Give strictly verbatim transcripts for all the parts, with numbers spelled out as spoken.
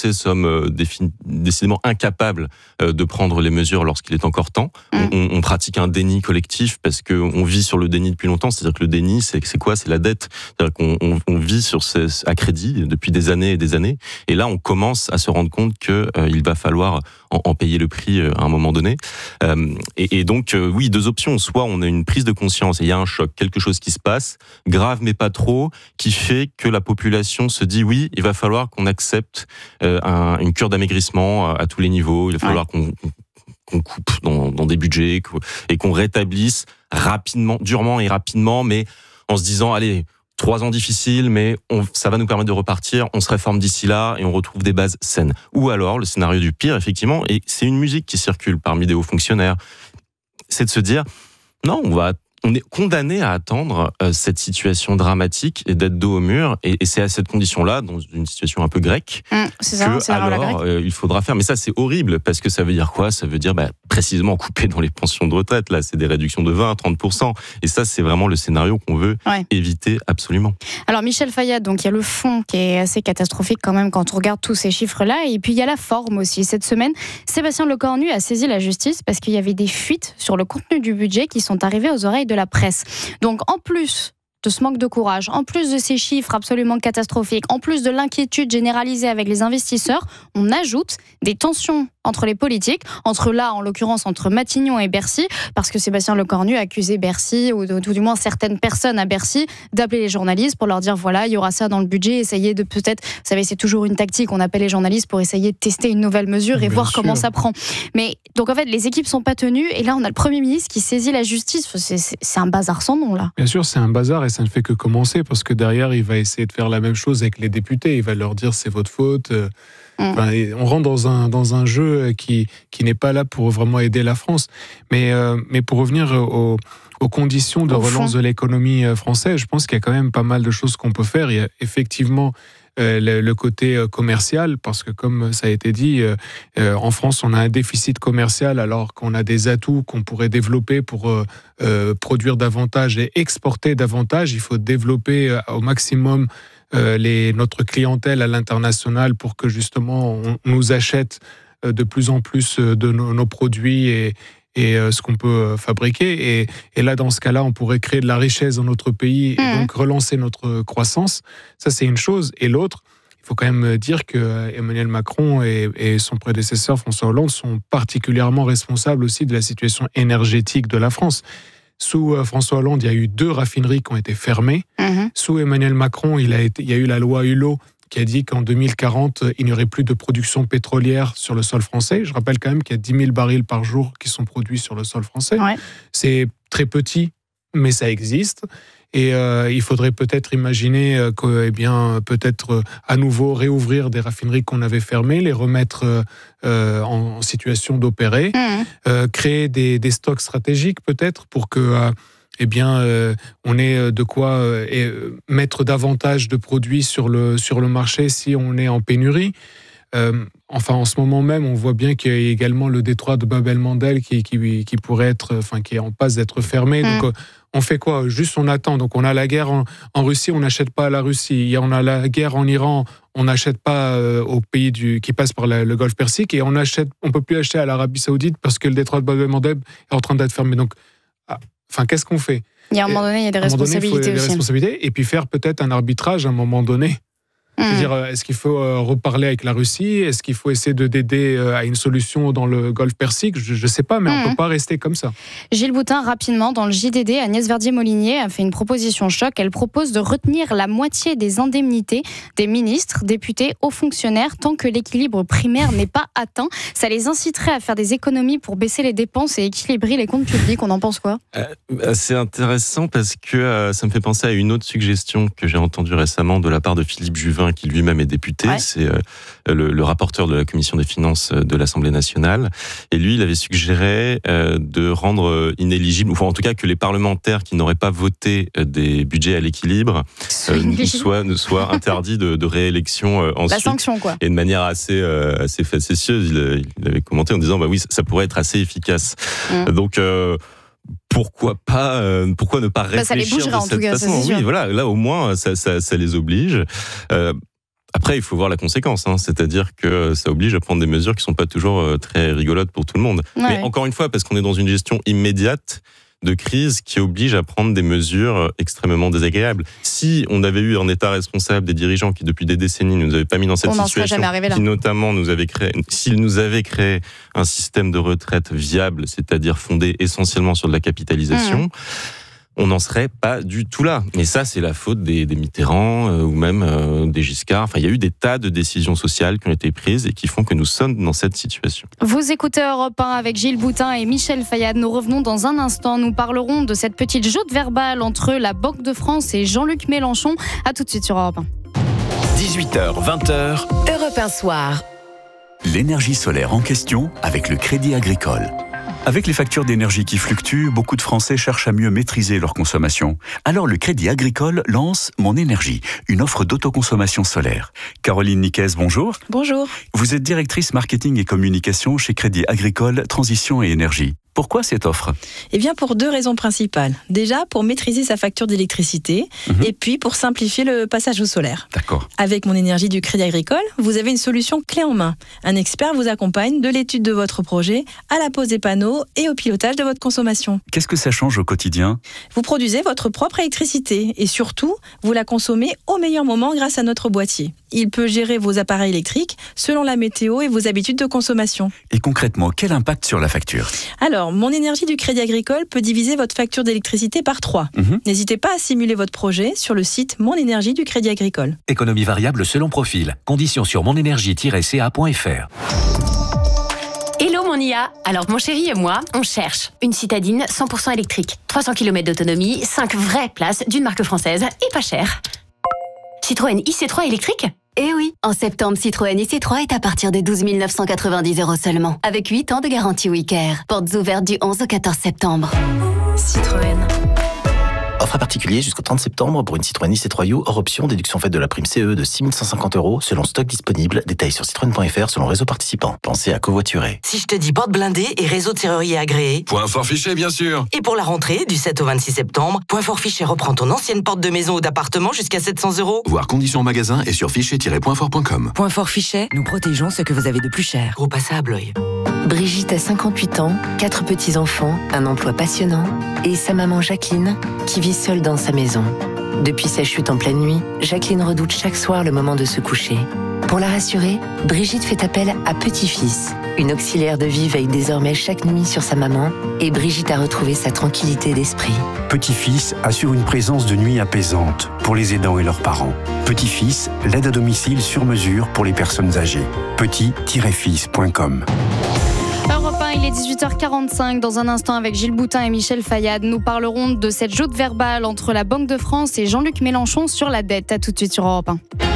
Français sommes euh, défi- décidément incapables euh, de prendre les mesures lorsqu'il est encore temps. Mmh. On, on pratique un déni collectif parce qu'on vit sur le déni depuis longtemps. C'est-à-dire que le déni, c'est, c'est quoi ? C'est la dette. C'est-à-dire qu'on on, on vit sur ces, à crédit depuis des années et des années. Et là, on commence à se rendre compte qu'il euh, va falloir en, en payer le prix euh, à un moment donné. Euh, et, et donc, euh, oui, deux options. Soit on a une prise de conscience et il y a un choc, quelque chose qui se passe, grave mais pas trop, qui fait que la population se dit oui, il va falloir qu'on accepte euh, un, une cure d'amaigrissement à, à tous les niveaux. Il va falloir ouais. qu'on, qu'on coupe dans, dans des budgets et qu'on rétablisse rapidement, durement et rapidement, mais en se disant allez. Trois ans difficiles, mais on, ça va nous permettre de repartir, on se réforme d'ici là et on retrouve des bases saines. Ou alors, le scénario du pire, effectivement, et c'est une musique qui circule parmi des hauts fonctionnaires, c'est de se dire, non, on va... On est condamné à attendre euh, cette situation dramatique et d'être dos au mur. Et, et c'est à cette condition-là, dans une situation un peu grecque, mmh, c'est ça, que c'est alors euh, il faudra faire. Mais ça, c'est horrible parce que ça veut dire quoi ? Ça veut dire bah, précisément couper dans les pensions de retraite. Là, c'est des réductions de vingt à trente pour cent. Et ça, c'est vraiment le scénario qu'on veut ouais. éviter absolument. Alors, Michel Fayad, donc il y a le fond qui est assez catastrophique quand même quand on regarde tous ces chiffres-là. Et puis il y a la forme aussi. Cette semaine, Sébastien Lecornu a saisi la justice parce qu'il y avait des fuites sur le contenu du budget qui sont arrivées aux oreilles de la presse. Donc en plus de ce manque de courage, en plus de ces chiffres absolument catastrophiques, en plus de l'inquiétude généralisée avec les investisseurs, on ajoute des tensions entre les politiques, entre là, en l'occurrence, entre Matignon et Bercy, parce que Sébastien Lecornu a accusé Bercy, ou tout du moins certaines personnes à Bercy, d'appeler les journalistes pour leur dire, voilà, il y aura ça dans le budget, essayez de peut-être, vous savez, c'est toujours une tactique, on appelle les journalistes pour essayer de tester une nouvelle mesure et Bien voir sûr. Comment ça prend. Mais, donc en fait, les équipes sont pas tenues, et là, on a le Premier ministre qui saisit la justice, c'est, c'est, c'est un bazar sans nom, là. Bien sûr, c'est un bazar, et ça ne fait que commencer, parce que derrière, il va essayer de faire la même chose avec les députés, il va leur dire, c'est votre faute. Enfin, on rentre dans un, dans un jeu qui, qui n'est pas là pour vraiment aider la France. Mais, euh, mais pour revenir aux, aux conditions de relance de l'économie française, je pense qu'il y a quand même pas mal de choses qu'on peut faire. Il y a effectivement euh, le, le côté commercial, parce que comme ça a été dit, euh, euh, en France, on a un déficit commercial alors qu'on a des atouts qu'on pourrait développer pour euh, euh, produire davantage et exporter davantage. Il faut développer euh, au maximum Euh, les, notre clientèle à l'international pour que justement on, on nous achète euh, de plus en plus de nos, nos produits et, et euh, ce qu'on peut fabriquer. Et, et là, dans ce cas-là, on pourrait créer de la richesse dans notre pays et donc relancer notre croissance. Ça, c'est une chose. Et l'autre, il faut quand même dire que Emmanuel Macron et, et son prédécesseur François Hollande sont particulièrement responsables aussi de la situation énergétique de la France. Sous François Hollande, il y a eu deux raffineries qui ont été fermées. Mmh. Sous Emmanuel Macron, il, a été, il y a eu la loi Hulot qui a dit qu'en deux mille quarante, il n'y aurait plus de production pétrolière sur le sol français. Je rappelle quand même qu'il y a dix mille barils par jour qui sont produits sur le sol français. Ouais. C'est très petit, mais ça existe. Et euh, il faudrait peut-être imaginer euh, que, eh bien, peut-être euh, à nouveau réouvrir des raffineries qu'on avait fermées, les remettre euh, en, en situation d'opérer, mmh. euh, créer des, des stocks stratégiques peut-être pour que, euh, eh bien, euh, on ait de quoi euh, et mettre davantage de produits sur le sur le marché si on est en pénurie. Euh, enfin, en ce moment même, on voit bien qu'il y a également le détroit de Bab el-Mandeb qui, qui, qui pourrait être, enfin, qui est en passe d'être fermé. Mmh. Donc, on fait quoi ? Juste, on attend. Donc, on a la guerre en, en Russie, on n'achète pas à la Russie. On a la guerre en Iran, on n'achète pas euh, aux pays du, qui passent par la, le Golfe Persique. Et on achète, on peut plus acheter à l'Arabie Saoudite parce que le détroit de Bab el-Mandeb est en train d'être fermé. Donc, ah, enfin, qu'est-ce qu'on fait ? Il y a un moment donné, il y a des responsabilités donné, il faut aussi. Des responsabilités, et puis faire peut-être un arbitrage à un moment donné. C'est-à-dire, est-ce qu'il faut reparler avec la Russie ? Est-ce qu'il faut essayer de d'aider à une solution dans le Golfe Persique ? Je ne sais pas, mais mmh. on ne peut pas rester comme ça. Gilles Boutin, rapidement, dans le J D D, Agnès Verdier-Molinier a fait une proposition choc. Elle propose de retenir la moitié des indemnités des ministres, députés, hauts fonctionnaires, tant que l'équilibre primaire n'est pas atteint. Ça les inciterait à faire des économies pour baisser les dépenses et équilibrer les comptes publics. On en pense quoi ? euh, C'est intéressant parce que euh, ça me fait penser à une autre suggestion que j'ai entendue récemment de la part de Philippe Juvin, qui lui-même est député, ouais. c'est euh, le, le rapporteur de la Commission des finances de l'Assemblée nationale. Et lui, il avait suggéré euh, de rendre inéligible, ou enfin, en tout cas que les parlementaires qui n'auraient pas voté des budgets à l'équilibre euh, soient, soient interdits de, de réélection euh, ensuite. La sanction, quoi. Et de manière assez, euh, assez facétieuse, il, il avait commenté en disant bah oui, ça, ça pourrait être assez efficace. Mmh. Donc, euh, pourquoi pas euh, pourquoi ne pas réfléchir bah, ça les bougera, de cette en tout cas, façon. Oui, voilà, là au moins ça, ça, ça les oblige. Euh, Après, il faut voir la conséquence, hein, c'est-à-dire que ça oblige à prendre des mesures qui sont pas toujours euh, très rigolotes pour tout le monde. Ouais. Mais encore une fois, parce qu'on est dans une gestion immédiate de crise qui oblige à prendre des mesures extrêmement désagréables. Si on avait eu un État responsable, des dirigeants qui depuis des décennies ne nous avaient pas mis dans cette on situation, qui notamment nous avait créé, s'ils nous avaient créé un système de retraite viable, c'est-à-dire fondé essentiellement sur de la capitalisation, mmh. on n'en serait pas du tout là. Mais ça, c'est la faute des, des Mitterrand euh, ou même euh, des Giscard. Enfin, il y a eu des tas de décisions sociales qui ont été prises et qui font que nous sommes dans cette situation. Vous écoutez Europe un avec Gilles Boutin et Michel Fayad. Nous revenons dans un instant. Nous parlerons de cette petite joute verbale entre la Banque de France et Jean-Luc Mélenchon. À tout de suite sur Europe un. dix-huit heures, vingt heures. Europe un soir. L'énergie solaire en question avec le Crédit Agricole. Avec les factures d'énergie qui fluctuent, beaucoup de Français cherchent à mieux maîtriser leur consommation. Alors le Crédit Agricole lance Mon Énergie, une offre d'autoconsommation solaire. Caroline Niquez, bonjour. Bonjour. Vous êtes directrice marketing et communication chez Crédit Agricole Transition et Énergie. Pourquoi cette offre ? Eh bien, pour deux raisons principales. Déjà, pour maîtriser sa facture d'électricité mmh. et puis pour simplifier le passage au solaire. D'accord. Avec Mon Énergie du Crédit Agricole, vous avez une solution clé en main. Un expert vous accompagne de l'étude de votre projet à la pose des panneaux et au pilotage de votre consommation. Qu'est-ce que ça change au quotidien ? Vous produisez votre propre électricité et surtout, vous la consommez au meilleur moment grâce à notre boîtier. Il peut gérer vos appareils électriques selon la météo et vos habitudes de consommation. Et concrètement, quel impact sur la facture ? Alors, Mon Énergie du Crédit Agricole peut diviser votre facture d'électricité par trois. Mmh. N'hésitez pas à simuler votre projet sur le site Mon Énergie du Crédit Agricole. Économie variable selon profil. Conditions sur monénergie tiret c a point f r. Hello mon I A. Alors mon chéri et moi, on cherche une citadine cent pour cent électrique, trois cents kilomètres d'autonomie, cinq vraies places d'une marque française et pas cher. Citroën I C trois électrique ? Eh oui, en septembre, Citroën I C trois est à partir de douze mille neuf cent quatre-vingt-dix euros seulement, avec huit ans de garantie WeCare. Portes ouvertes du onze au quatorze septembre. Citroën. Offre à particulier jusqu'au trente septembre pour une Citroën I C trois U hors option, déduction faite de la prime C E de six mille cent cinquante euros selon stock disponible. Détails sur citroën point f r selon réseau participant. Pensez à covoiturer. Si je te dis porte blindée et réseau de serrurier agréé. Point fort fichet, bien sûr. Et pour la rentrée, du sept au vingt-six septembre, Point fort fichet reprend ton ancienne porte de maison ou d'appartement jusqu'à sept cents euros. Voir conditions en magasin et sur fichet tiret point fort point com. Point fort fichet, nous protégeons ce que vous avez de plus cher. Gros passage à Blois. Brigitte a cinquante-huit ans, quatre petits-enfants, un emploi passionnant et sa maman Jacqueline qui vit seule dans sa maison. Depuis sa chute en pleine nuit, Jacqueline redoute chaque soir le moment de se coucher. Pour la rassurer, Brigitte fait appel à Petit-Fils. Une auxiliaire de vie veille désormais chaque nuit sur sa maman et Brigitte a retrouvé sa tranquillité d'esprit. Petit-Fils assure une présence de nuit apaisante pour les aidants et leurs parents. Petit-Fils, l'aide à domicile sur mesure pour les personnes âgées. petit tiret fils point com. Europe un, il est dix-huit heures quarante-cinq. Dans un instant, avec Gilles Boutin et Michel Fayad, nous parlerons de cette joute verbale entre la Banque de France et Jean-Luc Mélenchon sur la dette. À tout de suite sur Europe un.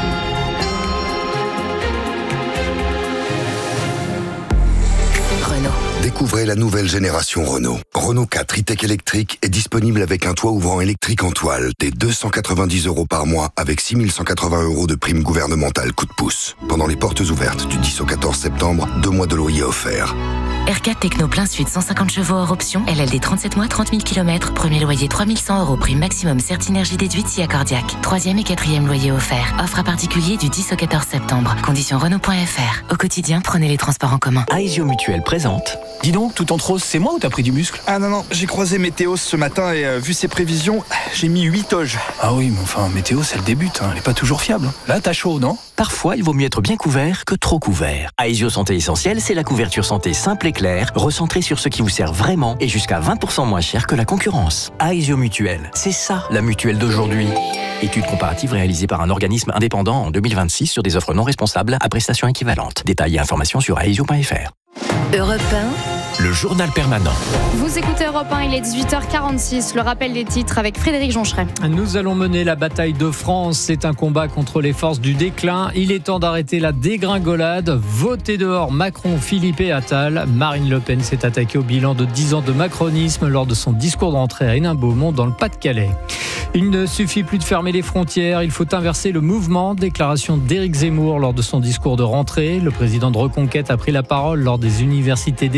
Découvrez la nouvelle génération Renault. Renault quatre e-Tech électrique est disponible avec un toit ouvrant électrique en toile dès deux cent quatre-vingt-dix euros par mois avec six mille cent quatre-vingts euros de prime gouvernementale coup de pouce. Pendant les portes ouvertes du dix au quatorze septembre, deux mois de loyer offerts. R quatre Techno plein sud, cent cinquante chevaux hors option, L L D trente-sept mois, trente mille kilomètres, premier loyer trois mille cent euros, prime maximum Certinergie déduite si accordiaque. Troisième et quatrième loyer offert. Offre à particulier du dix au quatorze septembre. Conditions Renault point f r. Au quotidien, prenez les transports en commun. Aesio Mutuelle présente. Dis donc, tout en rose, c'est moi ou t'as pris du muscle ? Ah non, non, j'ai croisé Météo ce matin et euh, vu ses prévisions, j'ai mis huit toges. Ah oui, mais enfin, Météo, c'est le début, hein, elle est pas toujours fiable. Là, t'as chaud, non ? Parfois, il vaut mieux être bien couvert que trop couvert. Aesio Santé Essentielle, c'est la couverture santé simple et claire, recentrée sur ce qui vous sert vraiment et jusqu'à vingt pour cent moins cher que la concurrence. Aesio Mutuelle, c'est ça, la mutuelle d'aujourd'hui. Étude comparative réalisée par un organisme indépendant en deux mille vingt-six sur des offres non responsables à prestations équivalentes. Détails et informations sur aesio point f r. Europe un, le journal permanent. Vous écoutez Europe un, il est dix-huit heures quarante-six. Le rappel des titres avec Frédéric Joncheret. Nous allons mener la bataille de France. C'est un combat contre les forces du déclin. Il est temps d'arrêter la dégringolade. Votez dehors Macron, Philippe et Attal. Marine Le Pen s'est attaquée au bilan de dix ans de macronisme lors de son discours de rentrée à Hénin-Beaumont dans le Pas-de-Calais. Il ne suffit plus de fermer les frontières, il faut inverser le mouvement. Déclaration d'Éric Zemmour lors de son discours de rentrée. Le président de Reconquête a pris la parole lors des universités d'été de son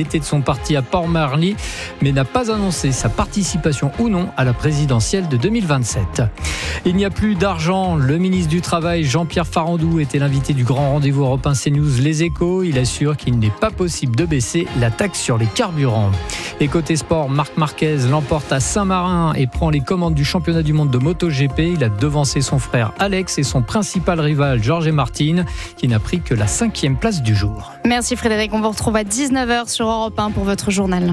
parti à Port-Marly, mais n'a pas annoncé sa participation ou non à la présidentielle de deux mille vingt-sept. Il n'y a plus d'argent. Le ministre du Travail, Jean-Pierre Farandou, était l'invité du grand rendez-vous européen CNews Les Échos. Il assure qu'il n'est pas possible de baisser la taxe sur les carburants. Et côté sport, Marc Marquez l'emporte à Saint-Marin et prend les commandes du championnat du monde de MotoGP. Il a devancé son frère Alex et son principal rival Jorge Martin, qui n'a pris que la cinquième place du jour. Merci Frédéric, on vous retrouve à dix-neuf heures sur Europe un pour votre journal.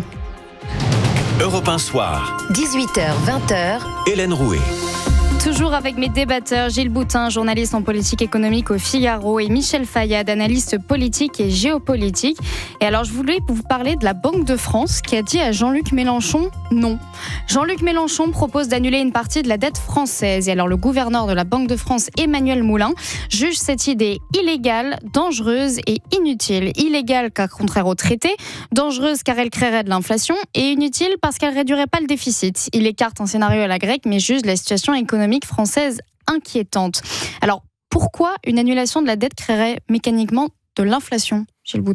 Europe un soir. dix-huit heures vingt heures. Hélène Rouet. Toujours avec mes débatteurs, Gilles Boutin, journaliste en politique économique au Figaro, et Michel Fayad, analyste politique et géopolitique. Et alors, je voulais vous parler de la Banque de France qui a dit à Jean-Luc Mélenchon non. Jean-Luc Mélenchon propose d'annuler une partie de la dette française. Et alors, le gouverneur de la Banque de France, Emmanuel Moulin, juge cette idée illégale, dangereuse et inutile. Illégale car contraire au traité, dangereuse car elle créerait de l'inflation et inutile parce qu'elle réduirait pas le déficit. Il écarte un scénario à la grecque mais juge la situation économique française inquiétante. Alors, pourquoi une annulation de la dette créerait mécaniquement de l'inflation, Gilles Boutin ?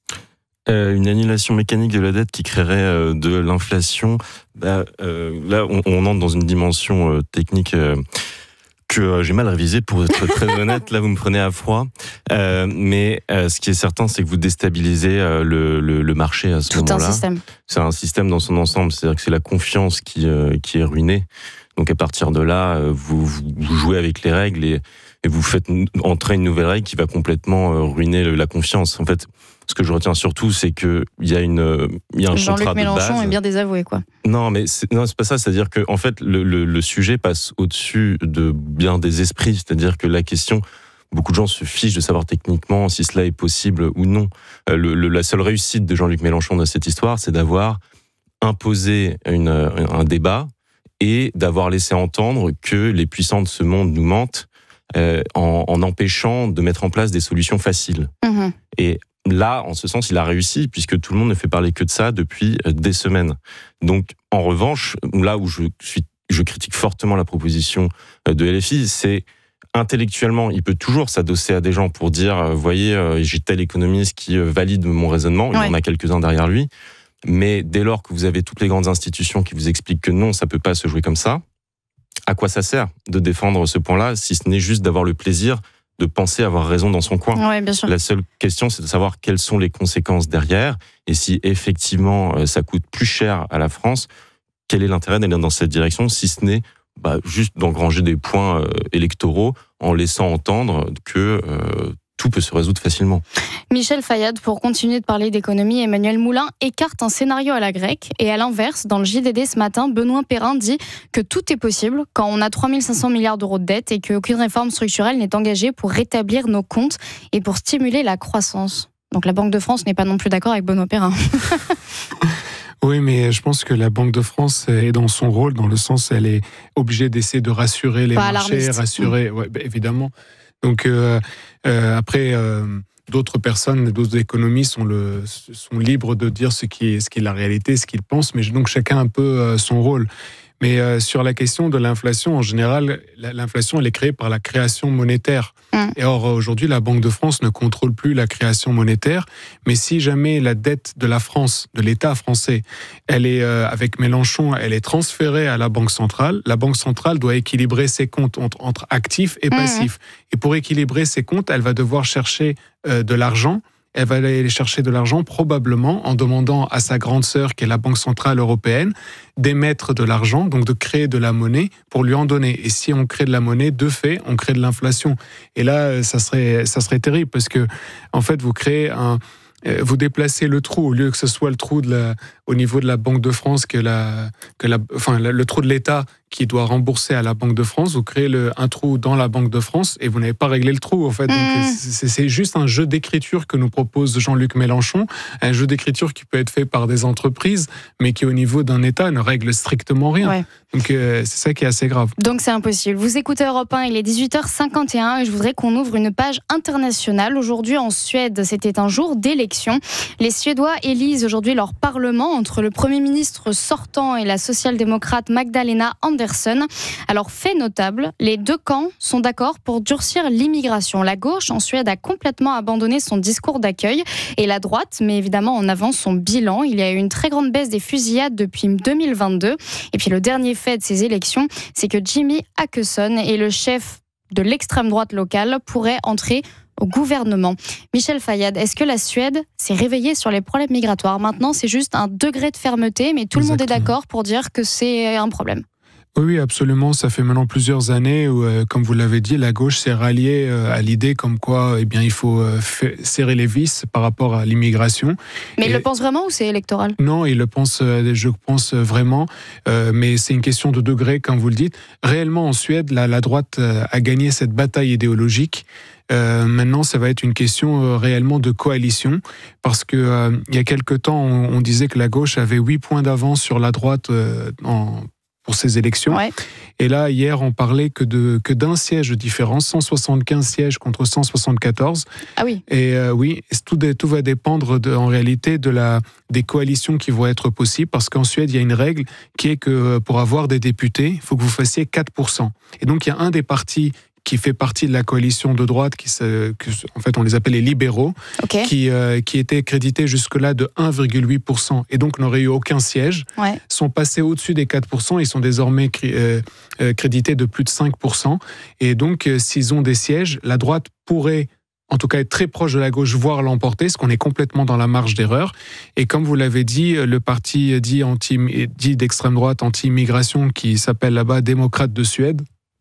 Euh, une annulation mécanique de la dette qui créerait euh, de l'inflation, bah, euh, là, on, on entre dans une dimension euh, technique euh, que euh, j'ai mal révisée, pour être très honnête. Là, vous me prenez à froid. Euh, mais euh, ce qui est certain, c'est que vous déstabilisez euh, le, le, le marché à ce Tout moment-là. un système. C'est un système dans son ensemble. C'est-à-dire que c'est la confiance qui, euh, qui est ruinée. Donc à partir de là, vous, vous jouez avec les règles et, et vous faites entrer une nouvelle règle qui va complètement ruiner la confiance. En fait, ce que je retiens surtout, c'est que il y a une, il y a un Jean-Luc contrat de base. Mélenchon est bien désavoué, quoi. Non, mais c'est, non, c'est pas ça. C'est-à-dire que en fait, le, le, le sujet passe au-dessus de bien des esprits. C'est-à-dire que la question, beaucoup de gens se fichent de savoir techniquement si cela est possible ou non. Le, le, la seule réussite de Jean-Luc Mélenchon dans cette histoire, c'est d'avoir imposé une, un débat et d'avoir laissé entendre que les puissants de ce monde nous mentent euh, en, en empêchant de mettre en place des solutions faciles. Mmh. Et là, en ce sens, il a réussi, puisque tout le monde ne fait parler que de ça depuis des semaines. Donc, en revanche, là où je, suis, je critique fortement la proposition de L F I, c'est intellectuellement, il peut toujours s'adosser à des gens pour dire, vous voyez, j'ai tel économiste qui valide mon raisonnement, il ouais. en a quelques-uns derrière lui. Mais dès lors que vous avez toutes les grandes institutions qui vous expliquent que non, ça peut pas se jouer comme ça, à quoi ça sert de défendre ce point-là, si ce n'est juste d'avoir le plaisir de penser avoir raison dans son coin. Ouais, bien sûr. La seule question, c'est de savoir quelles sont les conséquences derrière, et si effectivement ça coûte plus cher à la France, quel est l'intérêt d'aller dans cette direction, si ce n'est bah, juste d'engranger des points euh, électoraux en laissant entendre que euh, tout peut se résoudre facilement. Michel Fayad, pour continuer de parler d'économie, Emmanuel Moulin écarte un scénario à la grecque. Et à l'inverse, dans le J D D ce matin, Benoît Perrin dit que tout est possible quand on a trois mille cinq cents milliards d'euros de dette et qu'aucune réforme structurelle n'est engagée pour rétablir nos comptes et pour stimuler la croissance. Donc la Banque de France n'est pas non plus d'accord avec Benoît Perrin. Oui, mais je pense que la Banque de France est dans son rôle, dans le sens où elle est obligée d'essayer de rassurer les pas marchés, alarmiste. rassurer, ouais, bah, évidemment. Donc euh, euh, après, euh, d'autres personnes, d'autres économistes sont, le, sont libres de dire ce qui est, ce qui est la réalité, ce qu'ils pensent, mais donc chacun a un peu euh, son rôle. Mais euh, sur la question de l'inflation, en général, l'inflation, elle est créée par la création monétaire. Mmh. Et or, aujourd'hui, la Banque de France ne contrôle plus la création monétaire. Mais si jamais la dette de la France, de l'État français, elle est, euh, avec Mélenchon, elle est transférée à la Banque centrale, la Banque centrale doit équilibrer ses comptes entre, entre actifs et passifs. Mmh. Et pour équilibrer ses comptes, elle va devoir chercher euh, de l'argent. Elle va aller chercher de l'argent probablement en demandant à sa grande sœur, qui est la Banque Centrale Européenne, d'émettre de l'argent, donc de créer de la monnaie pour lui en donner. Et si on crée de la monnaie, de fait, on crée de l'inflation. Et là, ça serait, ça serait terrible parce que, en fait, vous créez un... Vous déplacez le trou, au lieu que ce soit le trou de la, au niveau de la Banque de France, que la, que la, enfin, le trou de l'État qui doit rembourser à la Banque de France, vous créez le, un trou dans la Banque de France et vous n'avez pas réglé le trou, en fait. Donc, mmh. c'est, c'est juste un jeu d'écriture que nous propose Jean-Luc Mélenchon, un jeu d'écriture qui peut être fait par des entreprises, mais qui, au niveau d'un État, ne règle strictement rien. Ouais. Donc, euh, c'est ça qui est assez grave. Donc, c'est impossible. Vous écoutez Europe un, il est dix-huit heures cinquante et un et je voudrais qu'on ouvre une page internationale. Aujourd'hui, en Suède, c'était un jour d'élection. Les Suédois élisent aujourd'hui leur parlement entre le Premier ministre sortant et la social-démocrate Magdalena Andersson. Andersson. Alors, fait notable, les deux camps sont d'accord pour durcir l'immigration. La gauche en Suède a complètement abandonné son discours d'accueil et la droite met évidemment en avant son bilan. Il y a eu une très grande baisse des fusillades depuis deux mille vingt-deux. Et puis le dernier fait de ces élections, c'est que Jimmy Åkesson est le chef de l'extrême droite locale, pourrait entrer au gouvernement. Michel Fayad, est-ce que la Suède s'est réveillée sur les problèmes migratoires ? Maintenant, c'est juste un degré de fermeté, mais tout Exactement. le monde est d'accord pour dire que c'est un problème. Oui, absolument. Ça fait maintenant plusieurs années où, euh, comme vous l'avez dit, la gauche s'est ralliée euh, à l'idée comme quoi, eh bien, il faut euh, f- serrer les vis par rapport à l'immigration. Mais Et... il le pense vraiment ou c'est électoral ? Non, il le pense, euh, je pense vraiment, euh, mais c'est une question de degré, comme vous le dites. Réellement, en Suède, la, la droite euh, a gagné cette bataille idéologique. Euh, maintenant, ça va être une question euh, réellement de coalition, parce que euh, il y a quelque temps, on, on disait que la gauche avait huit points d'avance sur la droite euh, en pour ces élections. Ouais. Et là, hier, on parlait que, de, que d'un siège de différence, cent soixante-quinze sièges contre cent soixante-quatorze. Ah oui. Et euh, oui, tout, tout va dépendre de, en réalité de la, des coalitions qui vont être possibles, parce qu'en Suède, il y a une règle qui est que pour avoir des députés, il faut que vous fassiez quatre pour cent. Et donc, il y a un des partis qui fait partie de la coalition de droite, qui se, que, en fait on les appelle les libéraux, okay. qui, euh, qui étaient crédités jusque-là de un virgule huit pour cent et donc n'auraient eu aucun siège, ouais. sont passés au-dessus des quatre pour cent et sont désormais euh, euh, crédités de plus de cinq pour cent. Et donc, euh, s'ils ont des sièges, la droite pourrait en tout cas être très proche de la gauche, voire l'emporter, ce qu'on est complètement dans la marge d'erreur. Et comme vous l'avez dit, le parti dit, anti, dit d'extrême droite anti-immigration qui s'appelle là-bas Démocrate de Suède,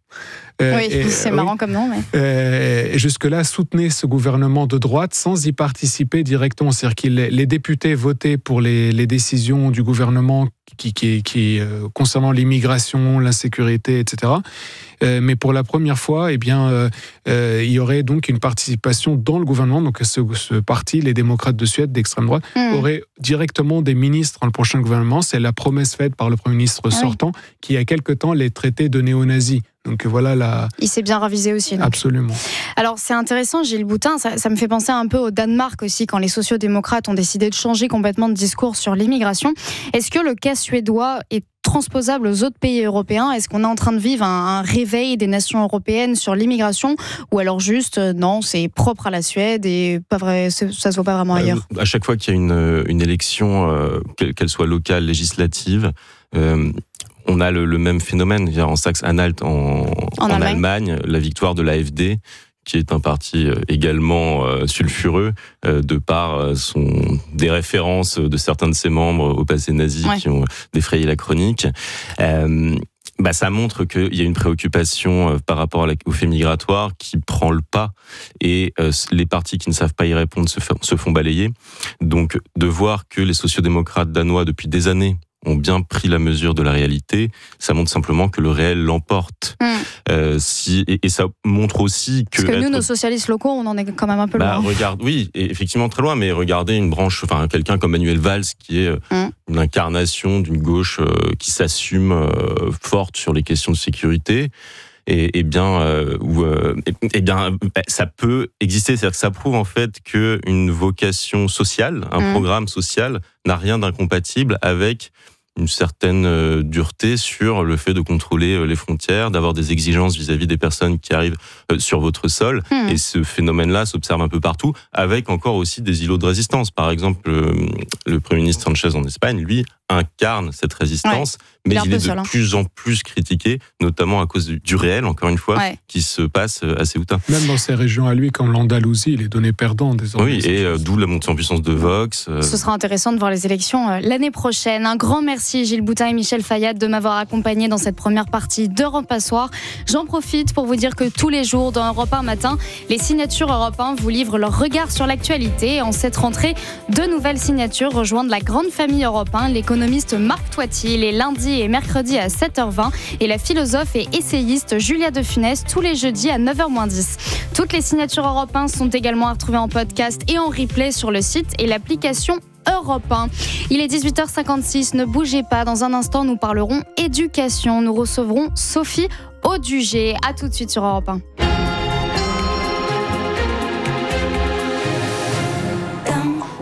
Euh, oui, et, c'est marrant oui. comme nom. Mais... Euh, jusque-là, soutenait ce gouvernement de droite sans y participer directement. C'est-à-dire que les, les députés votaient pour les, les décisions du gouvernement qui, qui, qui, euh, concernant l'immigration, l'insécurité, et cetera. Euh, mais pour la première fois, eh bien, euh, euh, il y aurait donc une participation dans le gouvernement. Donc ce, ce parti, les démocrates de Suède, d'extrême droite, mmh. aurait directement des ministres dans le prochain gouvernement. C'est la promesse faite par le Premier ministre ah sortant, oui. qui il y a quelque temps les traitait de néo-nazis. Donc voilà la... Il s'est bien ravisé aussi. Donc. Absolument. Alors c'est intéressant, Gilles Boutin, ça, ça me fait penser un peu au Danemark aussi, quand les sociodémocrates ont décidé de changer complètement de discours sur l'immigration. Est-ce que le cas suédois est transposable aux autres pays européens ? Est-ce qu'on est en train de vivre un, un réveil des nations européennes sur l'immigration ? Ou alors juste, euh, non, c'est propre à la Suède et pas vrai, ça se voit pas vraiment ailleurs ? euh, À chaque fois qu'il y a une, une élection, euh, qu'elle soit locale, législative, euh, on a le, le même phénomène. En Saxe-Anhalt, en, en, en Allemagne. Allemagne, la victoire de l'A F D, qui est un parti également euh, sulfureux, euh, de par euh, son, des références de certains de ses membres au passé nazi ouais. qui ont défrayé la chronique. Euh, bah, ça montre qu'il y a une préoccupation euh, par rapport à la, au fait migratoire qui prend le pas, et euh, les partis qui ne savent pas y répondre se, f- se font balayer. Donc, de voir que les sociodémocrates danois, depuis des années, ont bien pris la mesure de la réalité, ça montre simplement que le réel l'emporte. Mmh. Euh, si, et, et ça montre aussi que... Parce que être... nous, nos socialistes locaux, on en est quand même un peu bah, loin. Regarde, oui, effectivement très loin, mais regardez une branche, enfin quelqu'un comme Manuel Valls, qui est mmh. une incarnation d'une gauche euh, qui s'assume euh, forte sur les questions de sécurité. Et, et bien, euh, ou, euh, et, et bien, ça peut exister. C'est-à-dire que ça prouve en fait qu'une vocation sociale, un mmh. programme social, n'a rien d'incompatible avec une certaine euh, dureté sur le fait de contrôler euh, les frontières, d'avoir des exigences vis-à-vis des personnes qui arrivent euh, sur votre sol. Mmh. Et ce phénomène-là s'observe un peu partout, avec encore aussi des îlots de résistance. Par exemple, euh, le Premier ministre Sanchez en Espagne, lui, incarne cette résistance, ouais. mais il, il est de seul, hein. plus en plus critiqué, notamment à cause du, du réel, encore une fois, ouais. qui se passe à Ceuta. Même dans ces régions à lui, comme l'Andalousie, il est donné perdant désormais. Oui, et euh, d'où la montée en puissance de Vox. Euh... Ce sera intéressant de voir les élections euh, l'année prochaine. Un grand merci Gilles Boutin et Michel Fayad de m'avoir accompagné dans cette première partie d'Europe à Soir. J'en profite pour vous dire que tous les jours dans Europe un Matin, les signatures Europe un vous livrent leur regard sur l'actualité. En cette rentrée, deux nouvelles signatures rejoignent la grande famille Europe un, l'économiste Marc Toiti les lundis et mercredis à sept heures vingt et la philosophe et essayiste Julia de Funès tous les jeudis à neuf heures moins dix. Toutes les signatures Europe un sont également à retrouver en podcast et en replay sur le site et l'application Europe un. Il est dix-huit heures cinquante-six, ne bougez pas, dans un instant nous parlerons éducation. Nous recevrons Sophie Audugé. À tout de suite sur Europe un.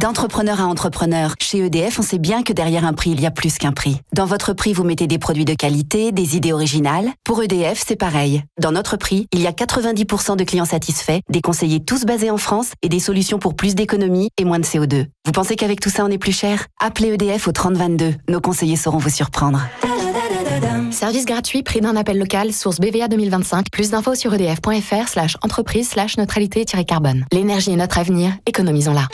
D'entrepreneur à entrepreneur, chez E D F, on sait bien que derrière un prix, il y a plus qu'un prix. Dans votre prix, vous mettez des produits de qualité, des idées originales. Pour E D F, c'est pareil. Dans notre prix, il y a quatre-vingt-dix pour cent de clients satisfaits, des conseillers tous basés en France et des solutions pour plus d'économie et moins de C O deux. Vous pensez qu'avec tout ça, on est plus cher ? Appelez E D F au trente vingt-deux. Nos conseillers sauront vous surprendre. Service gratuit, prix d'un appel local, source B V A deux mille vingt-cinq. Plus d'infos sur edf.fr slash entreprise slash neutralité-carbone. L'énergie est notre avenir, économisons-la.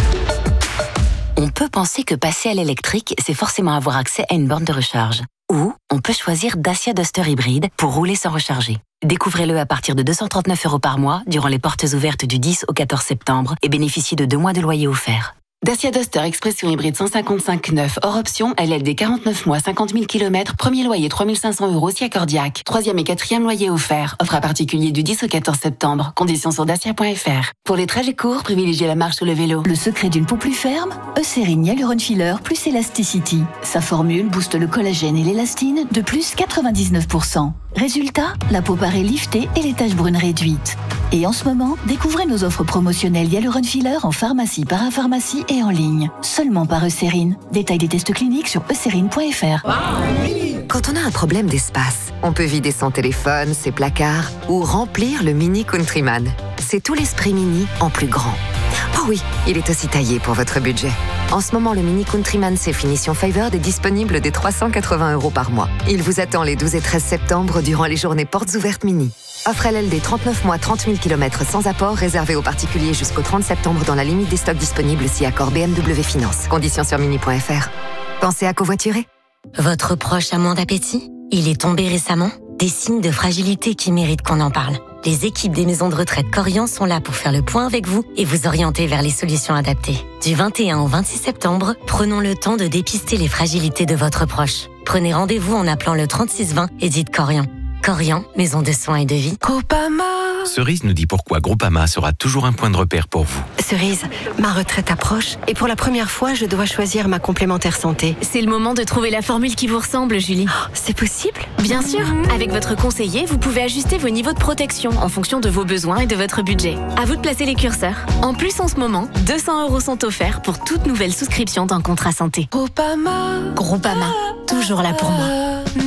On peut penser que passer à l'électrique, c'est forcément avoir accès à une borne de recharge. Ou on peut choisir Dacia Duster hybride pour rouler sans recharger. Découvrez-le à partir de deux cent trente-neuf euros par mois durant les portes ouvertes du dix au quatorze septembre et bénéficiez de deux mois de loyer offert. Dacia Duster Expression hybride cent cinquante-cinq neuf, hors option, L L D quarante-neuf mois, cinquante mille kilomètres, premier loyer trois mille cinq cents euros si accordiaque. Troisième et quatrième loyer offert. Offre à particulier du dix au quatorze septembre. Conditions sur dacia point f r. Pour les trajets courts, privilégiez la marche ou le vélo. Le secret d'une peau plus ferme, Eucérine Hyaluron Filler plus Elasticity. Sa formule booste le collagène et l'élastine de plus quatre-vingt-dix-neuf pour cent. Résultat, la peau paraît liftée et les taches brunes réduites. Et en ce moment, découvrez nos offres promotionnelles Hyaluron Filler en pharmacie, parapharmacie et en ligne. Seulement par Eucérine. Détail des tests cliniques sur eucérine point f r. Quand on a un problème d'espace, on peut vider son téléphone, ses placards ou remplir le Mini Countryman. C'est tout l'esprit Mini en plus grand. Oh oui, il est aussi taillé pour votre budget. En ce moment, le Mini Countryman C Finition Favored est disponible dès trois cent quatre-vingts euros par mois. Il vous attend les douze et treize septembre durant les journées portes ouvertes Mini. Offre L L D trente-neuf mois, trente mille kilomètres sans apport, réservé aux particuliers jusqu'au trente septembre dans la limite des stocks disponibles si accord B M W Finance. Conditions sur mini point f r. Pensez à covoiturer. Votre proche a moins d'appétit ? Il est tombé récemment ? Des signes de fragilité qui méritent qu'on en parle. Les équipes des maisons de retraite Corian sont là pour faire le point avec vous et vous orienter vers les solutions adaptées. Du vingt et un au vingt-six septembre, prenons le temps de dépister les fragilités de votre proche. Prenez rendez-vous en appelant le trente-six vingt et dites Corian. Corian, maison de soins et de vie. Groupama. Cerise nous dit pourquoi Groupama sera toujours un point de repère pour vous. Cerise, ma retraite approche et pour la première fois, je dois choisir ma complémentaire santé. C'est le moment de trouver la formule qui vous ressemble, Julie. Oh, c'est possible ? Bien sûr. Avec votre conseiller, vous pouvez ajuster vos niveaux de protection en fonction de vos besoins et de votre budget. À vous de placer les curseurs. En plus, en ce moment, deux cents euros sont offerts pour toute nouvelle souscription d'un contrat santé. Groupama. Groupama, toujours là pour moi.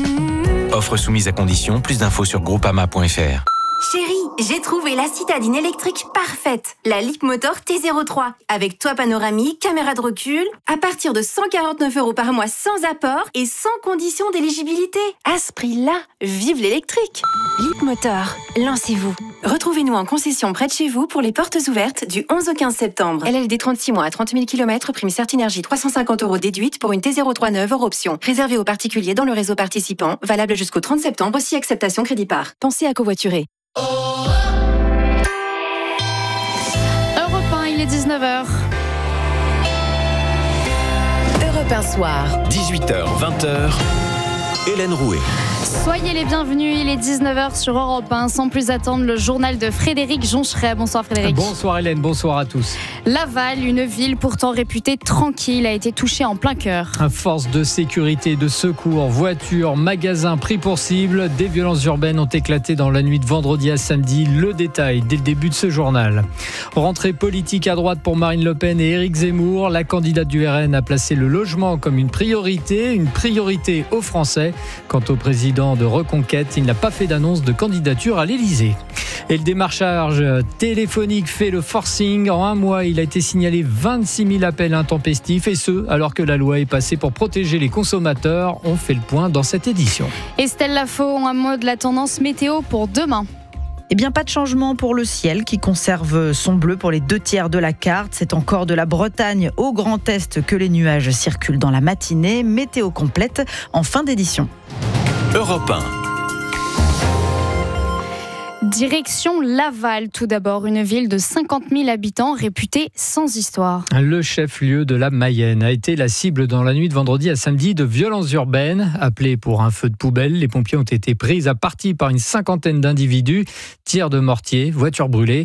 Offre soumise à condition, plus d'infos sur groupama point f r. Chérie, j'ai trouvé la citadine électrique parfaite, la Leapmotor T zéro trois, avec toit panoramique, caméra de recul, à partir de cent quarante-neuf euros par mois sans apport et sans condition d'éligibilité. À ce prix-là, vive l'électrique. Leapmotor, lancez-vous. Retrouvez-nous en concession près de chez vous pour les portes ouvertes du onze au quinze septembre. L L D trente-six mois à trente mille kilomètres, prime Certinergie trois cent cinquante euros déduite pour une T zéro trois neuve hors option. Réservée aux particuliers dans le réseau participant, valable jusqu'au trente septembre si acceptation crédit par. Pensez à covoiturer. Europe un, il est dix-neuf heures. Europe un soir. dix-huit heures, vingt heures. Hélène Rouet. Soyez les bienvenus, il est dix-neuf heures sur Europe un. Sans plus attendre, le journal de Frédéric Joncheret. Bonsoir Frédéric. Bonsoir Hélène, bonsoir à tous. Laval, une ville pourtant réputée tranquille, a été touchée en plein cœur. Force de sécurité, de secours, voitures, magasins pris pour cible. Des violences urbaines ont éclaté dans la nuit de vendredi à samedi. Le détail dès le début de ce journal. Rentrée politique à droite pour Marine Le Pen et Éric Zemmour. La candidate du R N a placé le logement comme une priorité, une priorité aux Français. Quant au président de Reconquête, il n'a pas fait d'annonce de candidature à l'Élysée. Et le démarchage téléphonique fait le forcing. En un mois, il a été signalé vingt-six mille appels intempestifs, et ce, alors que la loi est passée pour protéger les consommateurs. On fait le point dans cette édition. Estelle Lafaux, un mot de la tendance météo pour demain. Eh bien, pas de changement pour le ciel qui conserve son bleu pour les deux tiers de la carte. C'est encore de la Bretagne au Grand Est que les nuages circulent dans la matinée. Météo complète en fin d'édition. Europe un. Direction Laval, tout d'abord, une ville de cinquante mille habitants réputée sans histoire. Le chef-lieu de la Mayenne a été la cible dans la nuit de vendredi à samedi de violences urbaines. Appelés pour un feu de poubelle, les pompiers ont été pris à partie par une cinquantaine d'individus. Tirs de mortier, voitures brûlées.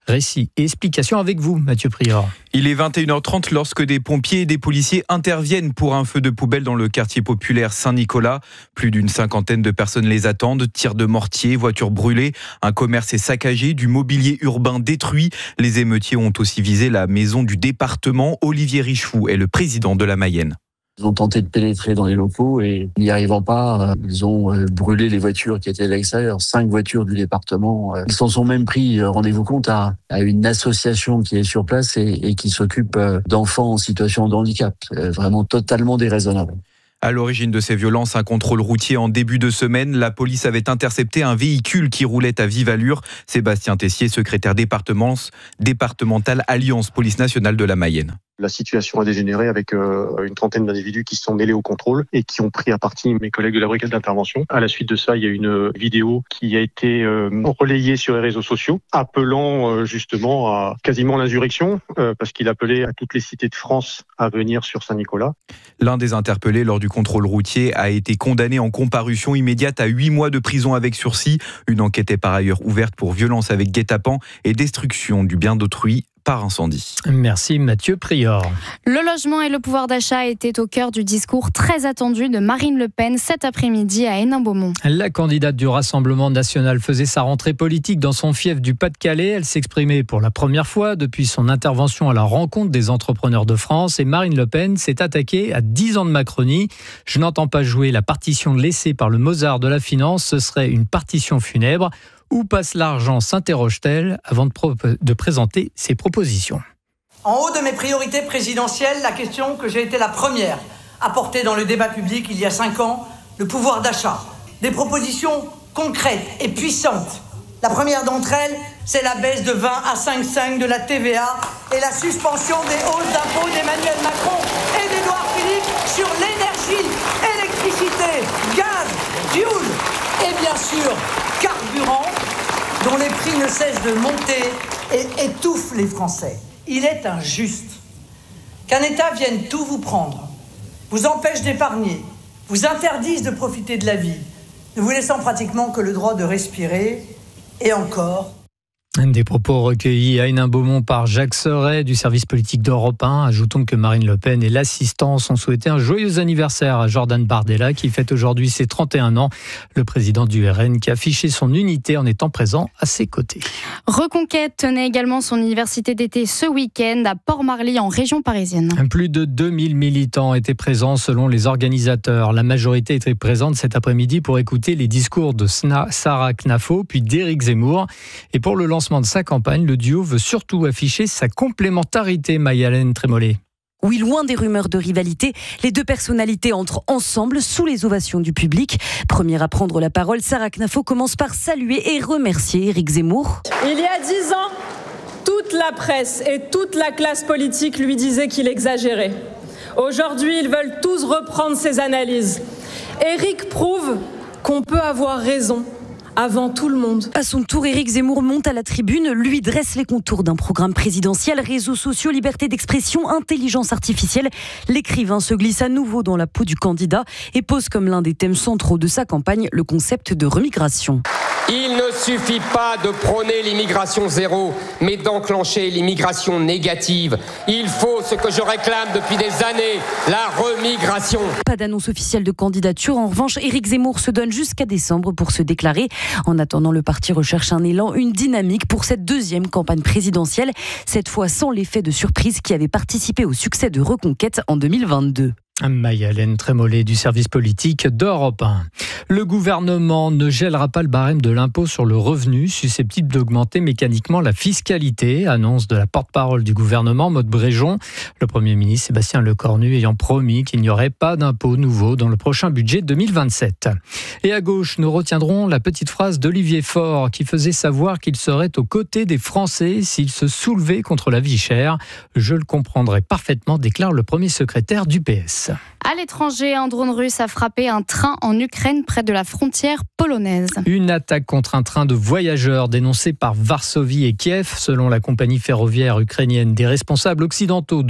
Récit et explication avec vous, Mathieu Prior. Il est vingt et une heures trente lorsque des pompiers et des policiers interviennent pour un feu de poubelle dans le quartier populaire Saint-Nicolas. Plus d'une cinquantaine de personnes les attendent. Tirs de mortier, voitures brûlées, un commerce est saccagé, du mobilier urbain détruit. Les émeutiers ont aussi visé la maison du département. Olivier Richefou est le président de la Mayenne. Ils ont tenté de pénétrer dans les locaux et n'y arrivant pas, ils ont brûlé les voitures qui étaient à l'extérieur, cinq voitures du département. Ils s'en sont même pris, rendez-vous compte, à, à une association qui est sur place et, et qui s'occupe d'enfants en situation de handicap. C'est vraiment totalement déraisonnable. À l'origine de ces violences, un contrôle routier en début de semaine. La police avait intercepté un véhicule qui roulait à vive allure. Sébastien Tessier, secrétaire départemental Alliance Police Nationale de la Mayenne. La situation a dégénéré avec euh, une trentaine d'individus qui se sont mêlés au contrôle et qui ont pris à partie mes collègues de la brigade d'intervention. À la suite de ça, il y a une vidéo qui a été euh, relayée sur les réseaux sociaux, appelant euh, justement à quasiment l'insurrection, euh, parce qu'il appelait à toutes les cités de France à venir sur Saint-Nicolas. L'un des interpellés lors du contrôle routier a été condamné en comparution immédiate à huit mois de prison avec sursis. Une enquête est par ailleurs ouverte pour violence avec guet-apens et destruction du bien d'autrui par incendie. Merci Mathieu Prior. Le logement et le pouvoir d'achat étaient au cœur du discours très attendu de Marine Le Pen cet après-midi à Hénin-Beaumont. La candidate du Rassemblement national faisait sa rentrée politique dans son fief du Pas-de-Calais. Elle s'exprimait pour la première fois depuis son intervention à la rencontre des entrepreneurs de France. Et Marine Le Pen s'est attaquée à dix ans de Macronie. Je n'entends pas jouer la partition laissée par le Mozart de la finance. Ce serait une partition funèbre. Où passe l'argent, s'interroge-t-elle avant de, pro- de présenter ses propositions. En haut de mes priorités présidentielles, la question que j'ai été la première à porter dans le débat public il y a cinq ans, le pouvoir d'achat. Des propositions concrètes et puissantes. La première d'entre elles, c'est la baisse de vingt à cinq virgule cinq de la T V A et la suspension des hausses d'impôts d'Emmanuel Macron et d'Édouard Philippe sur l'énergie, électricité, gaz, fuel et bien sûr carburant, dont les prix ne cessent de monter et étouffent les Français. Il est injuste qu'un État vienne tout vous prendre, vous empêche d'épargner, vous interdise de profiter de la vie, ne vous laissant pratiquement que le droit de respirer, et encore... Des propos recueillis à Hénin-Beaumont par Jacques Serret du service politique d'Europe un. Ajoutons que Marine Le Pen et l'assistance ont souhaité un joyeux anniversaire à Jordan Bardella qui fête aujourd'hui ses trente et un ans. Le président du R N qui a affiché son unité en étant présent à ses côtés. Reconquête tenait également son université d'été ce week-end à Port-Marly en région parisienne. Plus de deux mille militants étaient présents selon les organisateurs. La majorité était présente cet après-midi pour écouter les discours de Sarah Knafo puis d'Éric Zemmour. Et pour le lancement de sa campagne, le duo veut surtout afficher sa complémentarité, Maya-Hélène Trémollet. Oui, loin des rumeurs de rivalité, les deux personnalités entrent ensemble sous les ovations du public. Première à prendre la parole, Sarah Knafo commence par saluer et remercier Éric Zemmour. Il y a dix ans, toute la presse et toute la classe politique lui disaient qu'il exagérait. Aujourd'hui, ils veulent tous reprendre ses analyses. Éric prouve qu'on peut avoir raison avant tout le monde. À son tour, Éric Zemmour monte à la tribune, lui dresse les contours d'un programme présidentiel, réseaux sociaux, liberté d'expression, intelligence artificielle. L'écrivain se glisse à nouveau dans la peau du candidat et pose comme l'un des thèmes centraux de sa campagne le concept de remigration. Il ne suffit pas de prôner l'immigration zéro, mais d'enclencher l'immigration négative. Il faut ce que je réclame depuis des années, la remigration. Pas d'annonce officielle de candidature. En revanche, Éric Zemmour se donne jusqu'à décembre pour se déclarer. En attendant, le parti recherche un élan, une dynamique pour cette deuxième campagne présidentielle, cette fois sans l'effet de surprise qui avait participé au succès de Reconquête en deux mille vingt-deux. Maya-Hélène Trémollet du service politique d'Europe un. Le gouvernement ne gèlera pas le barème de l'impôt sur le revenu, susceptible d'augmenter mécaniquement la fiscalité, annonce de la porte-parole du gouvernement, Maud Bréjon. Le Premier ministre Sébastien Lecornu ayant promis qu'il n'y aurait pas d'impôt nouveau dans le prochain budget deux mille vingt-sept. Et à gauche, nous retiendrons la petite phrase d'Olivier Faure qui faisait savoir qu'il serait aux côtés des Français s'ils se soulevaient contre la vie chère. Je le comprendrai parfaitement, déclare le premier secrétaire du P S. À l'étranger, un drone russe a frappé un train en Ukraine près de la frontière polonaise. Une attaque contre un train de voyageurs dénoncée par Varsovie et Kiev. Selon la compagnie ferroviaire ukrainienne, des responsables occidentaux de haut rang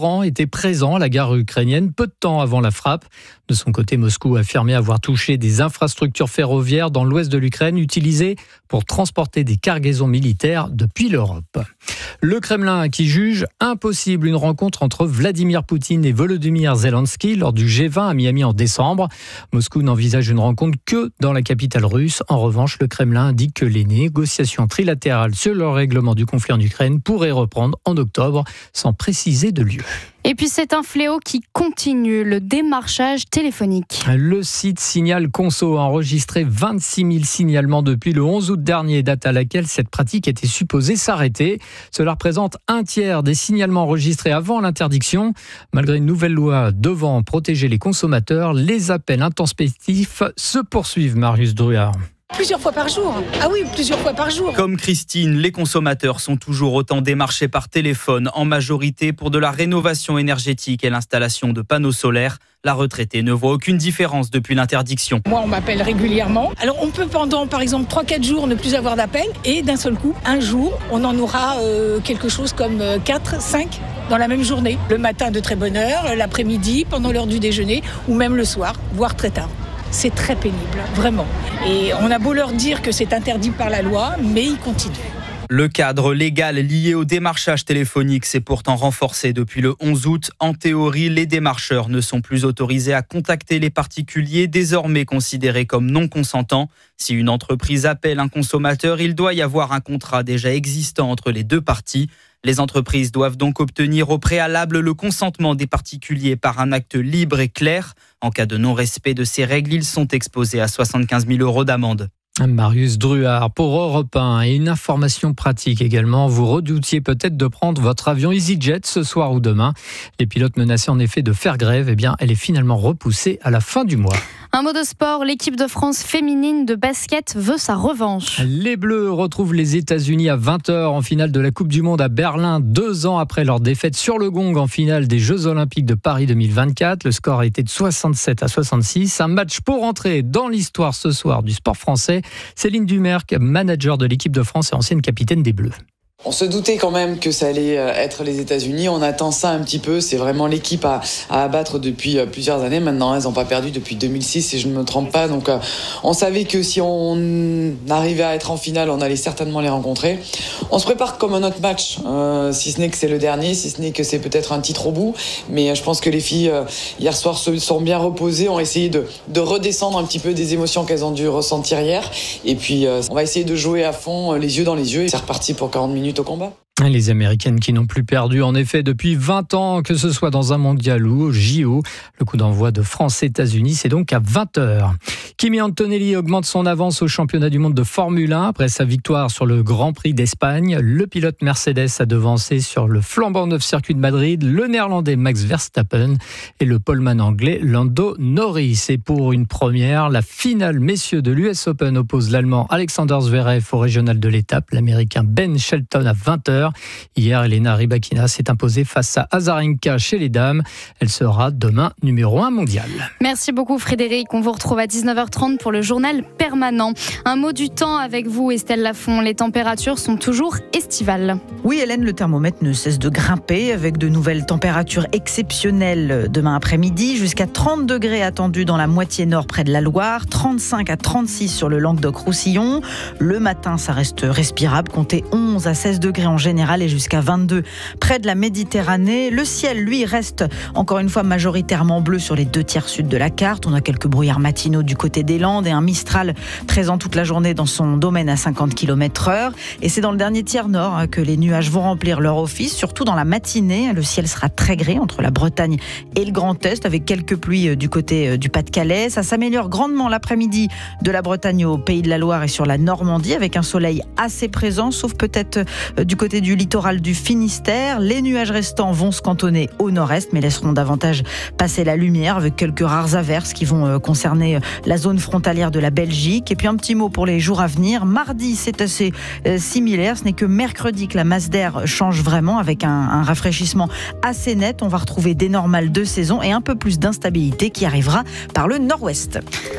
l'Iran était présent à la gare ukrainienne peu de temps avant la frappe. De son côté, Moscou a affirmé avoir touché des infrastructures ferroviaires dans l'ouest de l'Ukraine utilisées pour transporter des cargaisons militaires depuis l'Europe. Le Kremlin qui juge impossible une rencontre entre Vladimir Poutine et Volodymyr Zelensky lors du G vingt à Miami en décembre. Moscou n'envisage une rencontre que dans la capitale russe. En revanche, le Kremlin indique que les négociations trilatérales sur le règlement du conflit en Ukraine pourraient reprendre en octobre, sans préciser de lieu. Et puis c'est un fléau qui continue, le démarchage téléphonique. Le site Signal Conso a enregistré vingt-six mille signalements depuis le onze août dernier, date à laquelle cette pratique était supposée s'arrêter. Cela représente un tiers des signalements enregistrés avant l'interdiction. Malgré une nouvelle loi devant protéger les consommateurs, les appels intempestifs se poursuivent, Marius Druard. Plusieurs fois par jour. Ah oui, plusieurs fois par jour. Comme Christine, les consommateurs sont toujours autant démarchés par téléphone, en majorité pour de la rénovation énergétique et l'installation de panneaux solaires. La retraitée ne voit aucune différence depuis l'interdiction. Moi, on m'appelle régulièrement. Alors, on peut pendant, par exemple, trois quatre jours ne plus avoir d'appel. Et d'un seul coup, un jour, on en aura euh, quelque chose comme quatre cinq dans la même journée. Le matin de très bonne heure, l'après-midi, pendant l'heure du déjeuner, ou même le soir, voire très tard. C'est très pénible, vraiment. Et on a beau leur dire que c'est interdit par la loi, mais ils continuent. Le cadre légal lié au démarchage téléphonique s'est pourtant renforcé depuis le onze août. En théorie, les démarcheurs ne sont plus autorisés à contacter les particuliers, désormais considérés comme non consentants. Si une entreprise appelle un consommateur, il doit y avoir un contrat déjà existant entre les deux parties. Les entreprises doivent donc obtenir au préalable le consentement des particuliers par un acte libre et clair. En cas de non-respect de ces règles, ils sont exposés à soixante-quinze mille euros d'amende. Marius Druard pour Europe un. Et une information pratique également. Vous redoutiez peut-être de prendre votre avion EasyJet ce soir ou demain. Les pilotes menaçaient en effet de faire grève. Eh bien, elle est finalement repoussée à la fin du mois. Un mot de sport, l'équipe de France féminine de basket veut sa revanche. Les Bleus retrouvent les États-Unis à vingt heures en finale de la Coupe du Monde à Berlin, deux ans après leur défaite sur le gong en finale des Jeux Olympiques de Paris deux mille vingt-quatre. Le score a été de soixante-sept à soixante-six. Un match pour entrer dans l'histoire ce soir du sport français. Céline Dumerc, manager de l'équipe de France et ancienne capitaine des Bleus. On se doutait quand même que ça allait être les États-Unis. On attend ça un petit peu. C'est vraiment l'équipe à, à abattre depuis plusieurs années. Maintenant, elles n'ont pas perdu depuis deux mille six, si je ne me trompe pas. Donc, on savait que si on arrivait à être en finale, on allait certainement les rencontrer. On se prépare comme un autre match, euh, si ce n'est que c'est le dernier, si ce n'est que c'est peut-être un titre au bout. Mais je pense que les filles, euh, hier soir, se sont bien reposées, ont essayé de, de redescendre un petit peu des émotions qu'elles ont dû ressentir hier. Et puis, euh, on va essayer de jouer à fond, les yeux dans les yeux. Et c'est reparti pour quarante minutes au combat. Les Américaines qui n'ont plus perdu en effet depuis vingt ans, que ce soit dans un mondial ou au J O. Le coup d'envoi de France-États-Unis, c'est donc à vingt heures. Kimi Antonelli augmente son avance au championnat du monde de Formule un après sa victoire sur le Grand Prix d'Espagne. Le pilote Mercedes a devancé sur le flambant neuf circuit de Madrid le néerlandais Max Verstappen et le poleman anglais Lando Norris. Et pour une première, la finale messieurs de l'U S Open oppose l'Allemand Alexander Zverev au régional de l'étape, l'Américain Ben Shelton à vingt heures. Hier, Elena Rybakina s'est imposée face à Azarenka chez les dames. Elle sera demain numéro un mondial. Merci beaucoup Frédéric. On vous retrouve à dix-neuf heures trente pour le journal permanent. Un mot du temps avec vous Estelle Lafont. Les températures sont toujours estivales. Oui Hélène, le thermomètre ne cesse de grimper avec de nouvelles températures exceptionnelles demain après-midi. Jusqu'à trente degrés attendus dans la moitié nord près de la Loire. trente-cinq à trente-six sur le Languedoc-Roussillon. Le matin, ça reste respirable. Comptez onze à seize degrés en général et jusqu'à vingt-deux près de la Méditerranée. Le ciel, lui, reste encore une fois majoritairement bleu sur les deux tiers sud de la carte. On a quelques brouillards matinaux du côté des Landes et un Mistral présent toute la journée dans son domaine à cinquante kilomètres heure. Et c'est dans le dernier tiers nord que les nuages vont remplir leur office, surtout dans la matinée. Le ciel sera très gris entre la Bretagne et le Grand Est avec quelques pluies du côté du Pas-de-Calais. Ça s'améliore grandement l'après-midi de la Bretagne au Pays de la Loire et sur la Normandie avec un soleil assez présent, sauf peut-être du côté du littoral du Finistère. Les nuages restants vont se cantonner au nord-est, mais laisseront davantage passer la lumière avec quelques rares averses qui vont concerner la zone frontalière de la Belgique. Et puis un petit mot pour les jours à venir. Mardi, c'est assez euh, similaire. Ce n'est que mercredi que la masse d'air change vraiment avec un, un rafraîchissement assez net. On va retrouver des normales de saison et un peu plus d'instabilité qui arrivera par le nord-ouest.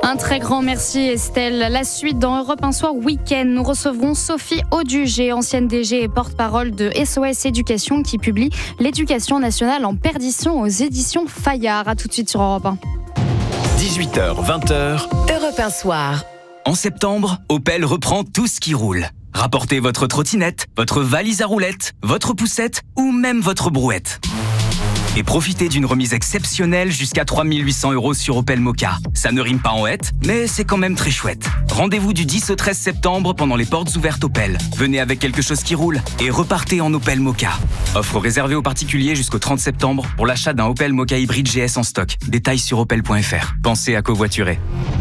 Un très grand merci Estelle. La suite dans Europe un Soir Week-end, nous recevrons Sophie Audugé, ancienne D G et porte-parole de S O S Éducation qui publie L'éducation nationale en perdition aux éditions Fayard. A tout de suite sur Europe un. dix-huit heures vingt. Europe un Soir. En septembre, Opel reprend tout ce qui roule. Rapportez votre trottinette, votre valise à roulettes, votre poussette ou même votre brouette. Et profitez d'une remise exceptionnelle jusqu'à trois mille huit cents euros sur Opel Mokka. Ça ne rime pas en hête, mais c'est quand même très chouette. Rendez-vous du dix au treize septembre pendant les portes ouvertes Opel. Venez avec quelque chose qui roule et repartez en Opel Mokka. Offre réservée aux particuliers jusqu'au trente septembre pour l'achat d'un Opel Mokka hybride G S en stock. Détails sur opel point f r. Pensez à covoiturer.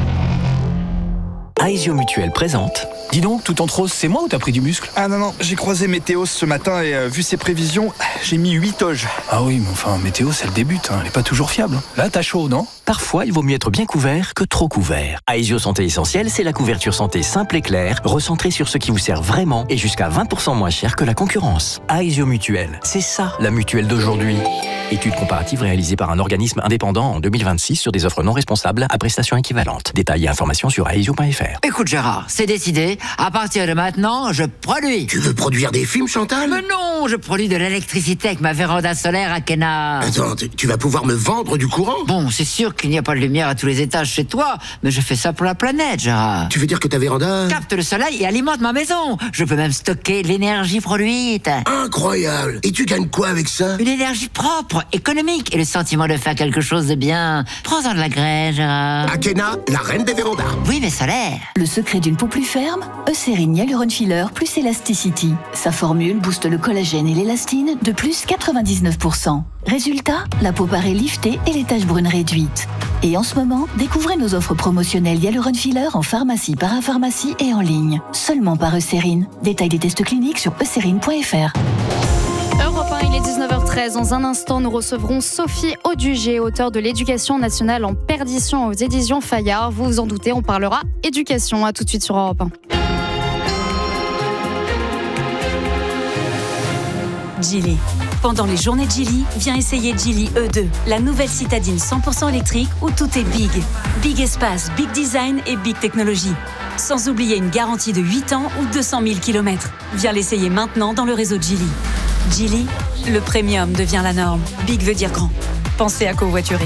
Aesio Mutuel présente. Dis donc, tout en rose, c'est moi ou t'as pris du muscle? Ah non, non, j'ai croisé Météo ce matin et euh, vu ses prévisions, j'ai mis huit toges. Ah oui, mais enfin, Météo, c'est le début, hein. Elle est pas toujours fiable. Là, t'as chaud, non? Parfois, il vaut mieux être bien couvert que trop couvert. Aesio Santé Essentielle, c'est la couverture santé simple et claire, recentrée sur ce qui vous sert vraiment et jusqu'à vingt pour cent moins cher que la concurrence. Aesio Mutuel, c'est ça, la mutuelle d'aujourd'hui. Étude comparative réalisée par un organisme indépendant en deux mille vingt-six sur des offres non responsables à prestations équivalentes. Détails et informations sur aesio point f r. Écoute Gérard, c'est décidé. À partir de maintenant, je produis. Tu veux produire des films, Chantal? Mais non, je produis de l'électricité avec ma véranda solaire à Kena. Attends, tu vas pouvoir me vendre du courant? Bon, c'est sûr qu'il n'y a pas de lumière à tous les étages chez toi, mais je fais ça pour la planète, Gérard. Tu veux dire que ta véranda capte le soleil et alimente ma maison. Je peux même stocker l'énergie produite. Incroyable. Et tu gagnes quoi avec ça? Une énergie propre, économique et le sentiment de faire quelque chose de bien. Prends-en de la graine, Gérard. Akena, la reine des vérandas. Oui, mais solaire. Le secret d'une peau plus ferme, Eucérine Hyaluron Filler plus Elasticity. Sa formule booste le collagène et l'élastine de plus quatre-vingt-dix-neuf pour cent. Résultat, la peau paraît liftée et les taches brunes réduites. Et en ce moment, découvrez nos offres promotionnelles Hyaluron Filler en pharmacie, parapharmacie et en ligne. Seulement par Eucérine. Détail des tests cliniques sur eucérine point f r. Europe un, il est dix-neuf heures treize. Dans un instant, nous recevrons Sophie Audugé, auteure de L'éducation nationale en perdition aux éditions Fayard. Vous vous en doutez, on parlera éducation. À tout de suite sur Europe un. Geely. Pendant les journées de Geely, viens essayer Geely E deux, la nouvelle citadine cent pour cent électrique où tout est big. Big espace, big design et big technologie. Sans oublier une garantie de huit ans ou deux cent mille kilomètres. Viens l'essayer maintenant dans le réseau Geely. Geely, le premium devient la norme. Big veut dire grand. Pensez à covoiturer.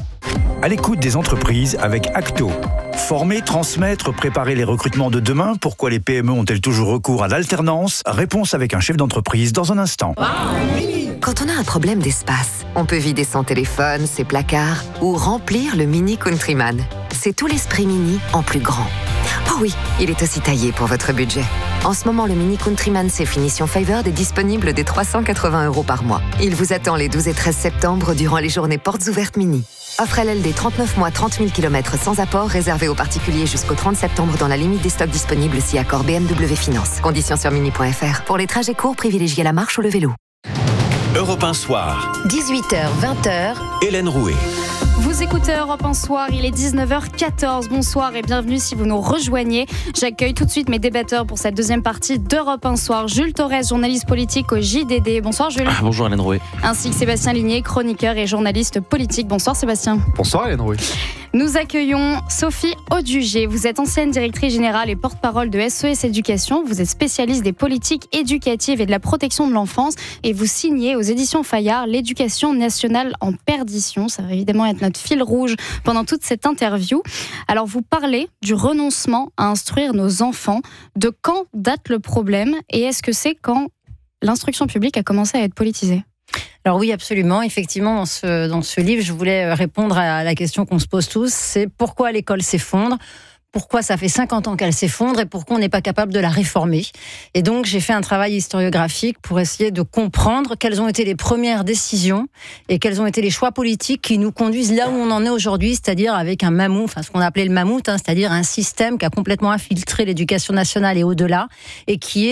À l'écoute des entreprises avec Acto. Former, transmettre, préparer les recrutements de demain. Pourquoi les P M E ont-elles toujours recours à l'alternance? Réponse avec un chef d'entreprise dans un instant. Quand on a un problème d'espace, on peut vider son téléphone, ses placards ou remplir le Mini Countryman. C'est tout l'esprit Mini en plus grand. Oh oui, il est aussi taillé pour votre budget. En ce moment, le Mini Countryman C finition Favored est disponible dès trois cent quatre-vingts euros par mois. Il vous attend les douze et treize septembre durant les journées portes ouvertes Mini. Offre L L D trente-neuf mois, trente mille kilomètres sans apport, réservé aux particuliers jusqu'au trente septembre dans la limite des stocks disponibles si accord B M W Finance. Conditions sur mini point f r. Pour les trajets courts, privilégiez la marche ou le vélo. Europe un Soir. dix-huit heures vingt. Hélène Rouet. Vous écoutez Europe un Soir, il est dix-neuf heures quatorze. Bonsoir et bienvenue si vous nous rejoignez. J'accueille tout de suite mes débatteurs pour cette deuxième partie d'Europe un Soir. Jules Torres, journaliste politique au J D D. Bonsoir Jules. Ah, bonjour Hélène Rouet. Ainsi que Sébastien Ligné, chroniqueur et journaliste politique. Bonsoir Sébastien. Bonsoir Hélène Rouet. Nous accueillons Sophie Audugé. Vous êtes ancienne directrice générale et porte-parole de S O S Éducation. Vous êtes spécialiste des politiques éducatives et de la protection de l'enfance. Et vous signez aux éditions Fayard L'éducation nationale en perdition. Ça va évidemment être notre fil rouge pendant toute cette interview. Alors vous parlez du renoncement à instruire nos enfants. De quand date le problème? Et est-ce que c'est quand l'instruction publique a commencé à être politisée? Alors oui, absolument. Effectivement, dans ce, dans ce livre, je voulais répondre à la question qu'on se pose tous, c'est pourquoi l'école s'effondre ? Pourquoi ça fait cinquante ans qu'elle s'effondre et pourquoi on n'est pas capable de la réformer. Et donc, j'ai fait un travail historiographique pour essayer de comprendre quelles ont été les premières décisions et quels ont été les choix politiques qui nous conduisent là où on en est aujourd'hui, c'est-à-dire avec un mammouth, enfin ce qu'on appelait le mammouth, hein, c'est-à-dire un système qui a complètement infiltré l'éducation nationale et au-delà, et qui est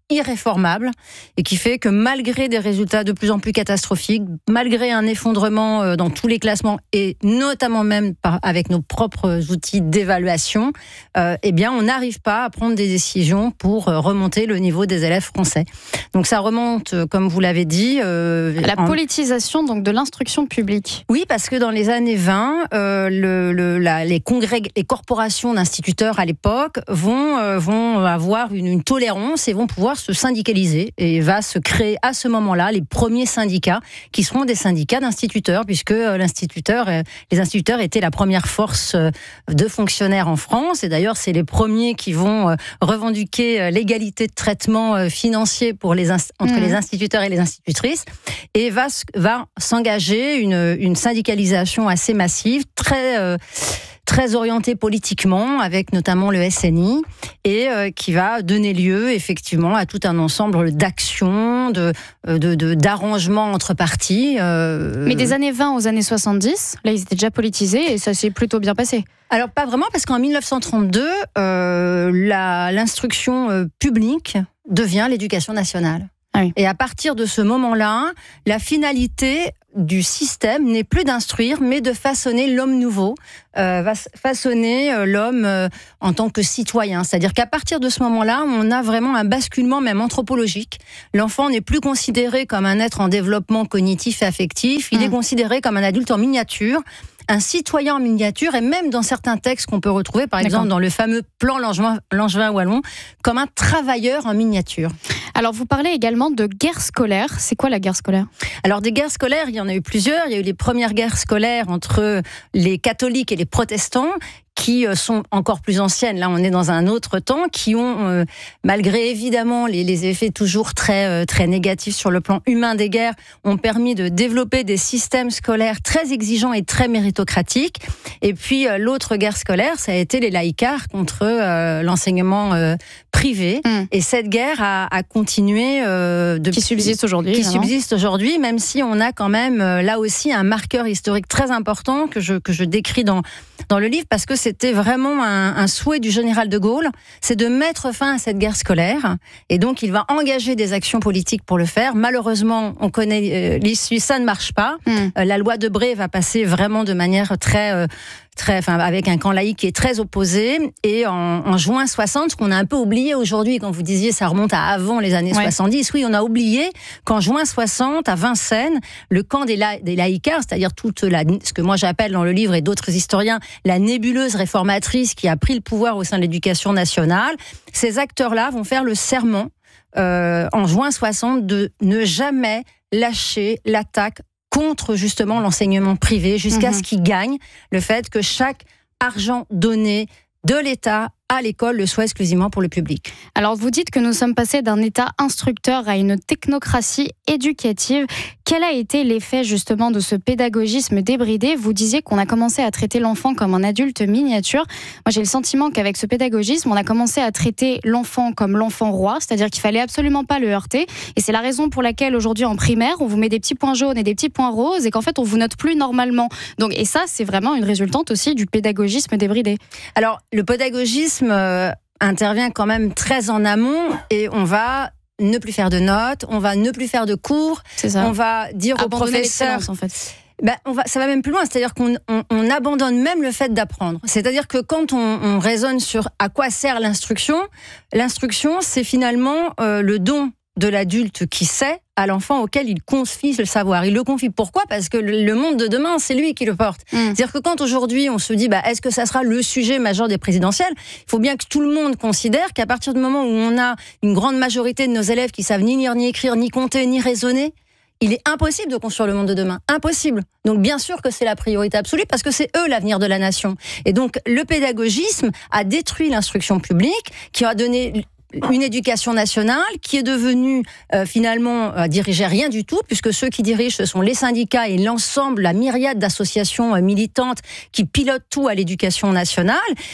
irréformable et qui fait que malgré des résultats de plus en plus catastrophiques, malgré un effondrement dans tous les classements et notamment même par, avec nos propres outils d'évaluation, euh, eh bien on n'arrive pas à prendre des décisions pour remonter le niveau des élèves français. Donc ça remonte, comme vous l'avez dit... Euh, la en... politisation donc, de l'instruction publique. Oui, parce que dans les années vingt, euh, le, le, la, les congrès, les corporations d'instituteurs à l'époque vont, euh, vont avoir une, une tolérance et vont pouvoir se syndicaliser et va se créer à ce moment-là les premiers syndicats qui seront des syndicats d'instituteurs puisque l'instituteur, les instituteurs étaient la première force de fonctionnaires en France et d'ailleurs c'est les premiers qui vont revendiquer l'égalité de traitement financier pour les inst- entre mmh. les instituteurs et les institutrices et va, va s'engager une, une syndicalisation assez massive, très... Euh, très orienté politiquement, avec notamment le S N I, et euh, qui va donner lieu effectivement à tout un ensemble d'actions, de, de, de, d'arrangements entre partis. Euh... Mais des années vingt aux années soixante-dix, là ils étaient déjà politisés et ça s'est plutôt bien passé. Alors pas vraiment, parce qu'en dix-neuf cent trente-deux, euh, la, l'instruction euh, publique devient l'éducation nationale. Ah oui. Et à partir de ce moment-là, la finalité du système n'est plus d'instruire, mais de façonner l'homme nouveau, euh, va façonner euh, l'homme euh, en tant que citoyen. C'est-à-dire qu'à partir de ce moment-là, on a vraiment un basculement même anthropologique. L'enfant n'est plus considéré comme un être en développement cognitif et affectif, il mmh. est considéré comme un adulte en miniature, un citoyen en miniature, et même dans certains textes qu'on peut retrouver, par D'accord. exemple dans le fameux plan Langevin, Langevin-Wallon, comme un travailleur en miniature. Alors vous parlez également de guerre scolaire. C'est quoi la guerre scolaire ? Alors des guerres scolaires, il y en a eu plusieurs. Il y a eu les premières guerres scolaires entre les catholiques et les protestants, qui sont encore plus anciennes, là on est dans un autre temps, qui ont, euh, malgré évidemment les, les effets toujours très, euh, très négatifs sur le plan humain des guerres, ont permis de développer des systèmes scolaires très exigeants et très méritocratiques. Et puis euh, l'autre guerre scolaire, ça a été les laïcards contre euh, l'enseignement euh, privé. Mmh. Et cette guerre a, a continué... Euh, depuis, qui subsiste aujourd'hui. Qui subsiste aujourd'hui, même si on a quand même euh, là aussi un marqueur historique très important que je, que je décris dans, dans le livre, parce que c'est C'était vraiment un, un souhait du général de Gaulle, c'est de mettre fin à cette guerre scolaire. Et donc, il va engager des actions politiques pour le faire. Malheureusement, on connaît euh, l'issue, ça ne marche pas. Mm. Euh, la loi de Bré va passer vraiment de manière très... Euh, Très, enfin, avec un camp laïque qui est très opposé. Et en, en juin soixante, ce qu'on a un peu oublié aujourd'hui, quand vous disiez ça remonte à avant les années ouais. soixante-dix, oui, on a oublié qu'en juin soixante, à Vincennes, le camp des, la, des laïcards, c'est-à-dire toute la, ce que moi j'appelle dans le livre et d'autres historiens, la nébuleuse réformatrice qui a pris le pouvoir au sein de l'éducation nationale, ces acteurs-là vont faire le serment euh, en juin soixante de ne jamais lâcher l'attaque contre justement l'enseignement privé, jusqu'à mmh. ce qu'il gagne le fait que chaque argent donné de l'État à l'école le soit exclusivement pour le public. Alors vous dites que nous sommes passés d'un État instructeur à une technocratie éducative. Quel a été l'effet justement de ce pédagogisme débridé ? Vous disiez qu'on a commencé à traiter l'enfant comme un adulte miniature. Moi j'ai le sentiment qu'avec ce pédagogisme, on a commencé à traiter l'enfant comme l'enfant roi, c'est-à-dire qu'il fallait absolument pas le heurter. Et c'est la raison pour laquelle aujourd'hui en primaire, on vous met des petits points jaunes et des petits points roses et qu'en fait on vous note plus normalement. Donc, et ça c'est vraiment une résultante aussi du pédagogisme débridé. Alors le pédagogisme Euh, intervient quand même très en amont et on va ne plus faire de notes, on va ne plus faire de cours, on va dire Abandonner aux professeurs... en fait. Ben, on va, ça va même plus loin, c'est-à-dire qu'on on, on abandonne même le fait d'apprendre. C'est-à-dire que quand on, on raisonne sur à quoi sert l'instruction, l'instruction c'est finalement euh, le don de l'adulte qui sait à l'enfant auquel il confie le savoir. Il le confie. Pourquoi ? Parce que le monde de demain, c'est lui qui le porte. Mmh. C'est-à-dire que quand aujourd'hui on se dit bah, est-ce que ça sera le sujet majeur des présidentielles ? Il faut bien que tout le monde considère qu'à partir du moment où on a une grande majorité de nos élèves qui savent ni lire, ni écrire, ni compter, ni raisonner, il est impossible de construire le monde de demain. Impossible. Donc bien sûr que c'est la priorité absolue parce que c'est eux l'avenir de la nation. Et donc le pédagogisme a détruit l'instruction publique qui a donné une éducation nationale qui est devenue euh, finalement euh, dirigeait rien du tout, puisque ceux qui dirigent ce sont les syndicats et l'ensemble, la myriade d'associations euh, militantes qui pilotent tout à l'éducation nationale. Et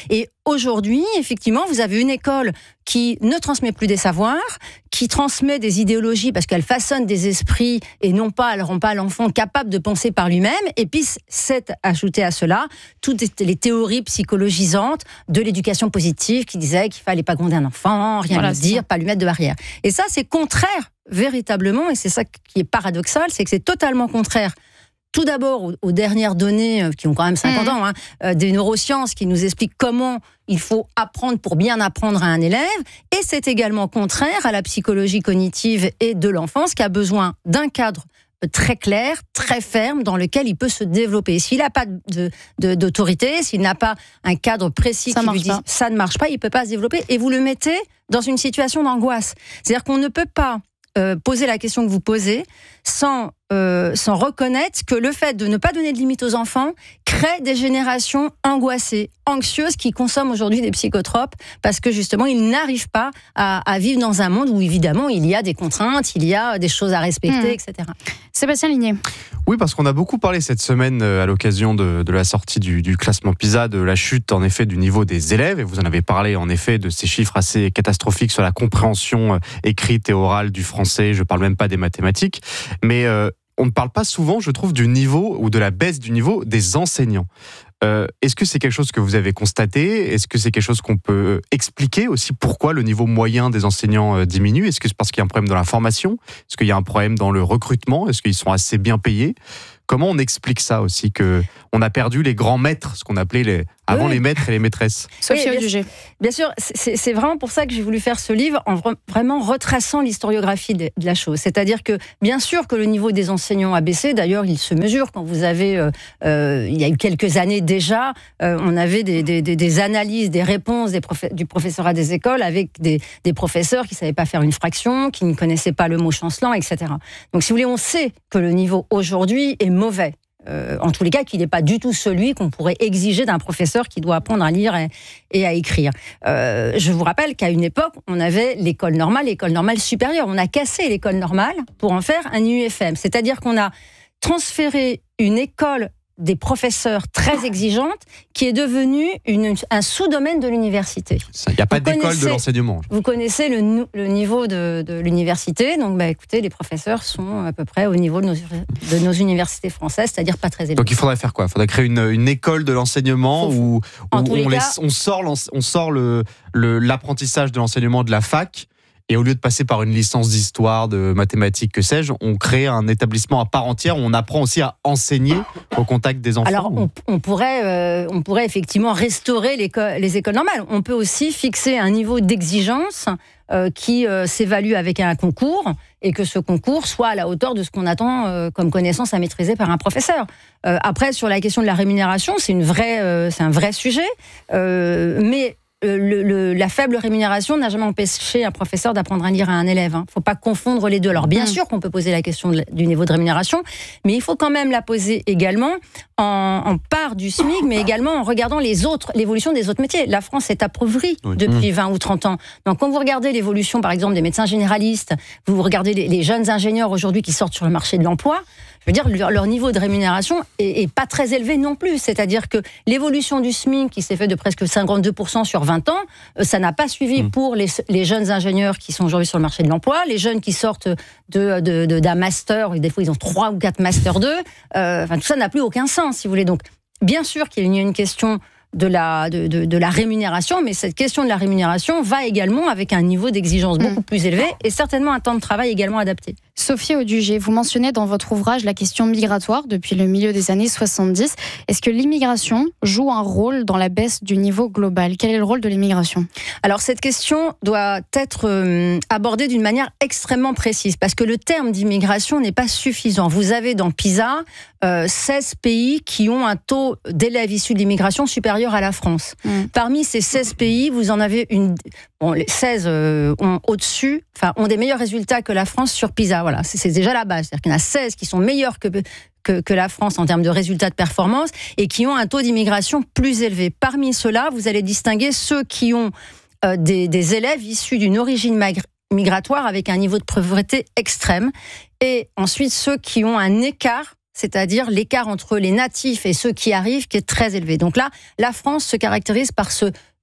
aujourd'hui, effectivement, vous avez une école qui ne transmet plus des savoirs, qui transmet des idéologies parce qu'elle façonne des esprits et non pas, elle rend pas l'enfant capable de penser par lui-même. Et puis, c'est ajouté à cela toutes les théories psychologisantes de l'éducation positive qui disaient qu'il fallait pas gronder un enfant, rien Voilà, lui c'est dire, ça. pas lui mettre de barrière. Et ça, c'est contraire, véritablement, et c'est ça qui est paradoxal, c'est que c'est totalement contraire. Tout d'abord, aux, aux dernières données, euh, qui ont quand même cinquante Mmh. ans, hein, euh, des neurosciences qui nous expliquent comment il faut apprendre pour bien apprendre à un élève. Et c'est également contraire à la psychologie cognitive et de l'enfance qui a besoin d'un cadre très clair, très ferme, dans lequel il peut se développer. S'il n'a pas de, de, d'autorité, s'il n'a pas un cadre précis Ça qui marche lui dit pas. ça ne marche pas, il ne peut pas se développer. Et vous le mettez dans une situation d'angoisse. C'est-à-dire qu'on ne peut pas euh, poser la question que vous posez sans, euh, sans reconnaître que le fait de ne pas donner de limite aux enfants crée des générations angoissées, anxieuses, qui consomment aujourd'hui des psychotropes parce que justement, ils n'arrivent pas à, à vivre dans un monde où évidemment, il y a des contraintes, il y a des choses à respecter, Mmh. et cetera. Sébastien Ligné. Oui, parce qu'on a beaucoup parlé cette semaine euh, à l'occasion de, de la sortie du, du classement PISA, de la chute en effet du niveau des élèves, et vous en avez parlé en effet de ces chiffres assez catastrophiques sur la compréhension euh, écrite et orale du français, je parle même pas des mathématiques, mais euh, on ne parle pas souvent, je trouve, du niveau ou de la baisse du niveau des enseignants. Euh, est-ce que c'est quelque chose que vous avez constaté ? Est-ce que c'est quelque chose qu'on peut expliquer aussi pourquoi le niveau moyen des enseignants euh, diminue ? Est-ce que c'est parce qu'il y a un problème dans la formation ? Est-ce qu'il y a un problème dans le recrutement ? Est-ce qu'ils sont assez bien payés ? Comment on explique ça aussi, qu'on a perdu les grands maîtres, ce qu'on appelait les, avant Oui. les maîtres et les maîtresses ? Sophie Oui, Audugé. Bien sûr, c'est, c'est vraiment pour ça que j'ai voulu faire ce livre, en vra- vraiment retraçant l'historiographie de, de la chose. C'est-à-dire que, bien sûr que le niveau des enseignants a baissé, d'ailleurs il se mesure quand vous avez, euh, euh, il y a eu quelques années déjà, euh, on avait des, des, des, des analyses, des réponses des profe- du professorat des écoles avec des, des professeurs qui ne savaient pas faire une fraction, qui ne connaissaient pas le mot chancelant, et cetera. Donc si vous voulez, on sait que le niveau aujourd'hui est mauvais. Euh, en tous les cas, qu'il n'est pas du tout celui qu'on pourrait exiger d'un professeur qui doit apprendre à lire et, et à écrire. Euh, je vous rappelle qu'à une époque, on avait l'école normale, l'école normale supérieure. On a cassé l'école normale pour en faire un I U F M. C'est-à-dire qu'on a transféré une école des professeurs très exigeante qui est devenue une, un sous-domaine de l'université. Il n'y a pas Vous d'école connaissez- de l'enseignement. Vous connaissez le, nou- le niveau de, de l'université, donc bah, écoutez, les professeurs sont à peu près au niveau de nos, de nos universités françaises, c'est-à-dire pas très élevés. Donc il faudrait faire quoi ? Il faudrait créer une, une école de l'enseignement où, où En tous les on, cas- laisse- on sort, l'ense- on sort le, le- l'apprentissage de l'enseignement de la fac, et au lieu de passer par une licence d'histoire, de mathématiques, que sais-je, on crée un établissement à part entière où on apprend aussi à enseigner au contact des enfants. Alors, on, on pourrait, euh, on pourrait effectivement restaurer l'éco- les écoles normales. On peut aussi fixer un niveau d'exigence euh, qui euh, s'évalue avec un concours et que ce concours soit à la hauteur de ce qu'on attend euh, comme connaissance à maîtriser par un professeur. Euh, après, sur la question de la rémunération, c'est, une vraie, euh, c'est un vrai sujet, euh, mais Le, le, la faible rémunération n'a jamais empêché un professeur d'apprendre à lire à un élève. Il ne faut pas confondre les deux. Alors bien sûr qu'on peut poser la question de, du niveau de rémunération, mais il faut quand même la poser également en, en part du SMIC, mais également en regardant les autres, l'évolution des autres métiers. La France est appauvrie Oui. depuis Mmh. vingt ou trente ans. Donc quand vous regardez l'évolution, par exemple, des médecins généralistes, vous regardez les, les jeunes ingénieurs aujourd'hui qui sortent sur le marché de l'emploi, je veux dire, leur, leur niveau de rémunération est, est pas très élevé non plus. C'est-à-dire que l'évolution du SMIC, qui s'est fait de presque cinquante-deux pour cent sur vingt ans, euh, ça n'a pas suivi mmh. pour les, les jeunes ingénieurs qui sont aujourd'hui sur le marché de l'emploi, les jeunes qui sortent de, de, de, d'un master, des fois ils ont trois ou quatre masters deux, euh, enfin tout ça n'a plus aucun sens, si vous voulez. Donc, bien sûr qu'il y a une question de la, de, de, de la rémunération, mais cette question de la rémunération va également avec un niveau d'exigence beaucoup mmh. plus élevé et certainement un temps de travail également adapté. Sophie Audugé, vous mentionnez dans votre ouvrage la question migratoire depuis le milieu des années soixante-dix. Est-ce que l'immigration joue un rôle dans la baisse du niveau global ? Quel est le rôle de l'immigration ? Alors cette question doit être euh, abordée d'une manière extrêmement précise parce que le terme d'immigration n'est pas suffisant. Vous avez dans PISA euh, seize pays qui ont un taux d'élèves issus de l'immigration supérieur à la France. Mmh. Parmi ces seize pays, vous en avez une... Bon, les seize euh, ont au-dessus, enfin, ont des meilleurs résultats que la France sur PISA. Voilà, c'est, c'est déjà la base. C'est-à-dire qu'il y en a seize qui sont meilleurs que, que, que la France en termes de résultats de performance et qui ont un taux d'immigration plus élevé. Parmi ceux-là, vous allez distinguer ceux qui ont euh, des, des élèves issus d'une origine magr- migratoire avec un niveau de pauvreté extrême et ensuite ceux qui ont un écart, c'est-à-dire l'écart entre les natifs et ceux qui arrivent, qui est très élevé. Donc là, la France se caractérise par ce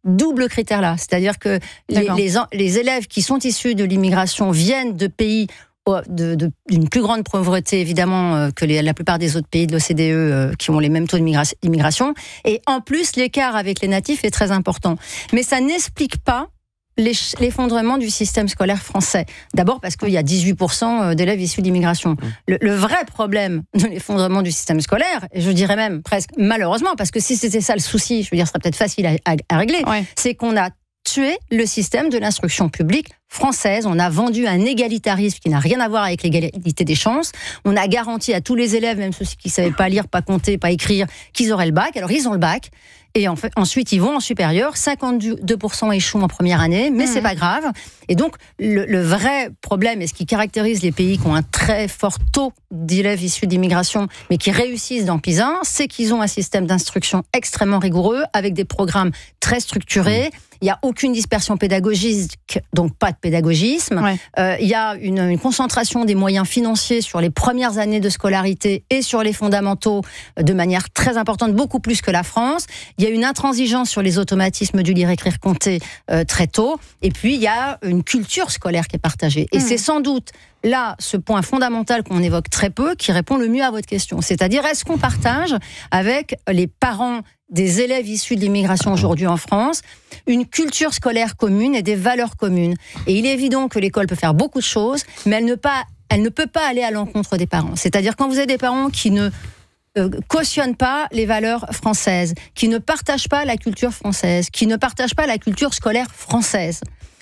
double critère-là. C'est-à-dire que les, les, les élèves qui sont issus de l'immigration viennent de pays de, de, d'une plus grande pauvreté, évidemment, euh, que les, la plupart des autres pays de l'O C D E euh, qui ont les mêmes taux d'immigration. Et en plus, l'écart avec les natifs est très important. Mais ça n'explique pas l'effondrement du système scolaire français. D'abord parce qu'il y a dix-huit pour cent d'élèves issus d'immigration. Le, le vrai problème de l'effondrement du système scolaire, et je dirais même presque malheureusement, parce que si c'était ça le souci, je veux dire, ce serait peut-être facile à, à, à régler, ouais. c'est qu'on a tué le système de l'instruction publique française. On a vendu un égalitarisme qui n'a rien à voir avec l'égalité des chances. On a garanti à tous les élèves, même ceux qui ne savaient pas lire, pas compter, pas écrire, qu'ils auraient le bac. Alors ils ont le bac. Et en fait, ensuite, ils vont en supérieur. cinquante-deux pour cent échouent en première année, mais mmh. c'est pas grave. Et donc, le, le vrai problème, et ce qui caractérise les pays qui ont un très fort taux d'élèves issus d'immigration, mais qui réussissent dans PISA, c'est qu'ils ont un système d'instruction extrêmement rigoureux, avec des programmes très structurés. Mmh. Il n'y a aucune dispersion pédagogique, donc pas de pédagogisme. Ouais. Euh, il y a une, une concentration des moyens financiers sur les premières années de scolarité et sur les fondamentaux de manière très importante, beaucoup plus que la France. Il y a une intransigeance sur les automatismes du lire, écrire, compter euh, très tôt. Et puis, il y a une culture scolaire qui est partagée. Et mmh. c'est sans doute là, ce point fondamental qu'on évoque très peu, qui répond le mieux à votre question. C'est-à-dire, est-ce qu'on partage avec les parents des élèves issus de l'immigration aujourd'hui en France une culture scolaire commune et des valeurs communes? Et il est évident que l'école peut faire beaucoup de choses, mais elle ne, pas, elle ne peut pas aller à l'encontre des parents. C'est-à-dire, quand vous avez des parents qui ne Euh, cautionnent pas les valeurs françaises, qui ne partagent pas la culture française, qui ne partagent pas la culture scolaire française,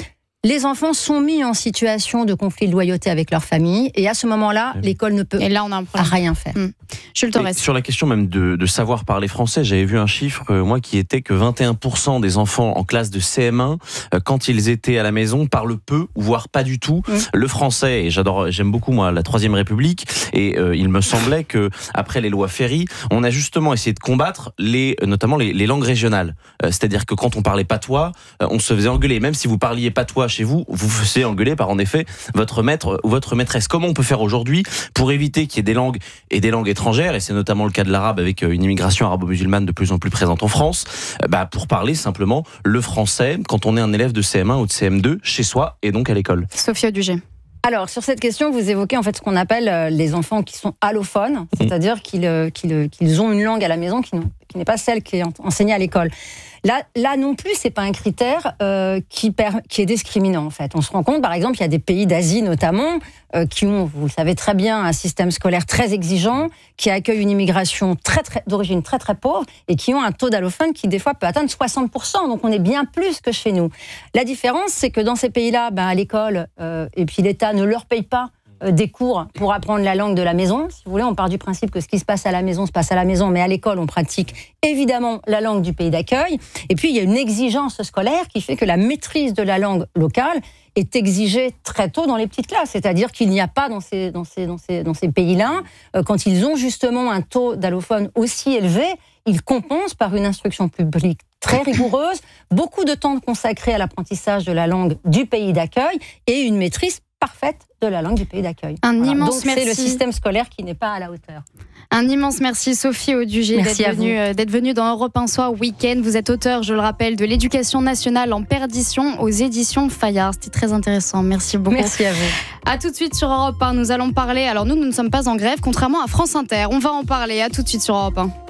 les enfants sont mis en situation de conflit de loyauté avec leur famille, et à ce moment-là, oui. l'école ne peut et là, on a un rien faire. Mmh. Jules Torres. Sur la question même de, de savoir parler français, j'avais vu un chiffre, euh, moi, qui était que vingt et un pour cent des enfants en classe de C M un, euh, quand ils étaient à la maison, parlent peu, voire pas du tout, mmh. le français. Et j'adore, j'aime beaucoup, moi, la Troisième République, et euh, il me semblait que après les lois Ferry, on a justement essayé de combattre les, notamment les, les langues régionales. Euh, c'est-à-dire que quand on parlait patois, euh, on se faisait engueuler. Même si vous parliez patois chez vous, vous vous faisiez engueuler par, en effet, votre maître ou votre maîtresse. Comment on peut faire aujourd'hui pour éviter qu'il y ait des langues et des langues étrangères, et c'est notamment le cas de l'arabe avec une immigration arabo-musulmane de plus en plus présente en France, bah pour parler simplement le français quand on est un élève de C M un ou de C M deux chez soi et donc à l'école. Sophie Audugé. Alors, sur cette question, vous évoquez en fait ce qu'on appelle les enfants qui sont allophones, c'est-à-dire mmh. qu'ils, qu'ils, qu'ils ont une langue à la maison qui, qui n'est pas celle qui est enseignée à l'école. Là, là non plus, c'est pas un critère euh, qui, per, qui est discriminant en fait. On se rend compte, par exemple, il y a des pays d'Asie notamment euh, qui ont, vous le savez très bien, un système scolaire très exigeant, qui accueillent une immigration très, très, d'origine très très pauvre et qui ont un taux d'allophones qui des fois peut atteindre soixante pour cent. Donc on est bien plus que chez nous. La différence, c'est que dans ces pays-là, ben, à l'école euh, et puis l'État ne leur paye pas des cours pour apprendre la langue de la maison. Si vous voulez, on part du principe que ce qui se passe à la maison se passe à la maison, mais à l'école, on pratique évidemment la langue du pays d'accueil. Et puis, il y a une exigence scolaire qui fait que la maîtrise de la langue locale est exigée très tôt dans les petites classes. C'est-à-dire qu'il n'y a pas dans ces, dans ces, dans ces, dans ces pays-là, euh, quand ils ont justement un taux d'allophones aussi élevé, ils compensent par une instruction publique très rigoureuse, beaucoup de temps consacré à l'apprentissage de la langue du pays d'accueil et une maîtrise parfaite de la langue du pays d'accueil. Un voilà. immense Donc merci. C'est le système scolaire qui n'est pas à la hauteur. Un immense merci Sophie Audugé d'être venue, euh, d'être venue dans Europe un Soir Week-end. Vous êtes auteur, je le rappelle, de l'éducation nationale en perdition aux éditions Fayard. C'était très intéressant. Merci beaucoup. Merci à vous. À tout de suite sur Europe un. Nous allons parler. Alors nous, nous ne sommes pas en grève, contrairement à France Inter. On va en parler. À tout de suite sur Europe un.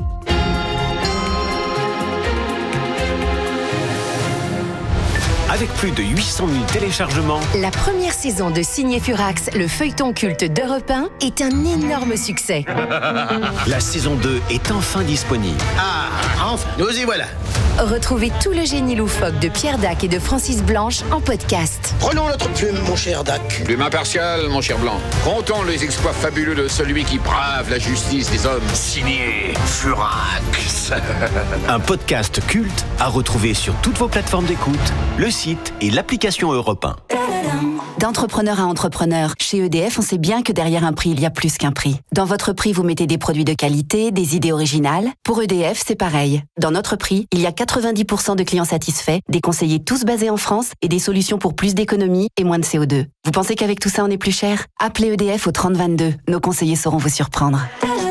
Avec plus de huit cent mille téléchargements, la première saison de Signé Furax, le feuilleton culte d'Europe un, est un énorme succès. La saison deux est enfin disponible. Ah, enfin, nous y voilà. Retrouvez tout le génie loufoque de Pierre Dac et de Francis Blanche en podcast. Prenons notre plume, mon cher Dac. Plume impartiale, mon cher Blanc. Comptons les exploits fabuleux de celui qui brave la justice des hommes. Signé Furax. Un podcast culte à retrouver sur toutes vos plateformes d'écoute, le site et l'application Europe un. D'entrepreneur à entrepreneur, chez E D F, on sait bien que derrière un prix, il y a plus qu'un prix. Dans votre prix, vous mettez des produits de qualité, des idées originales. Pour E D F, c'est pareil. Dans notre prix, il y a quatre-vingt-dix pour cent de clients satisfaits, des conseillers tous basés en France et des solutions pour plus d'économies et moins de C O deux. Vous pensez qu'avec tout ça, on est plus cher ? Appelez E D F au trente vingt-deux. Nos conseillers sauront vous surprendre.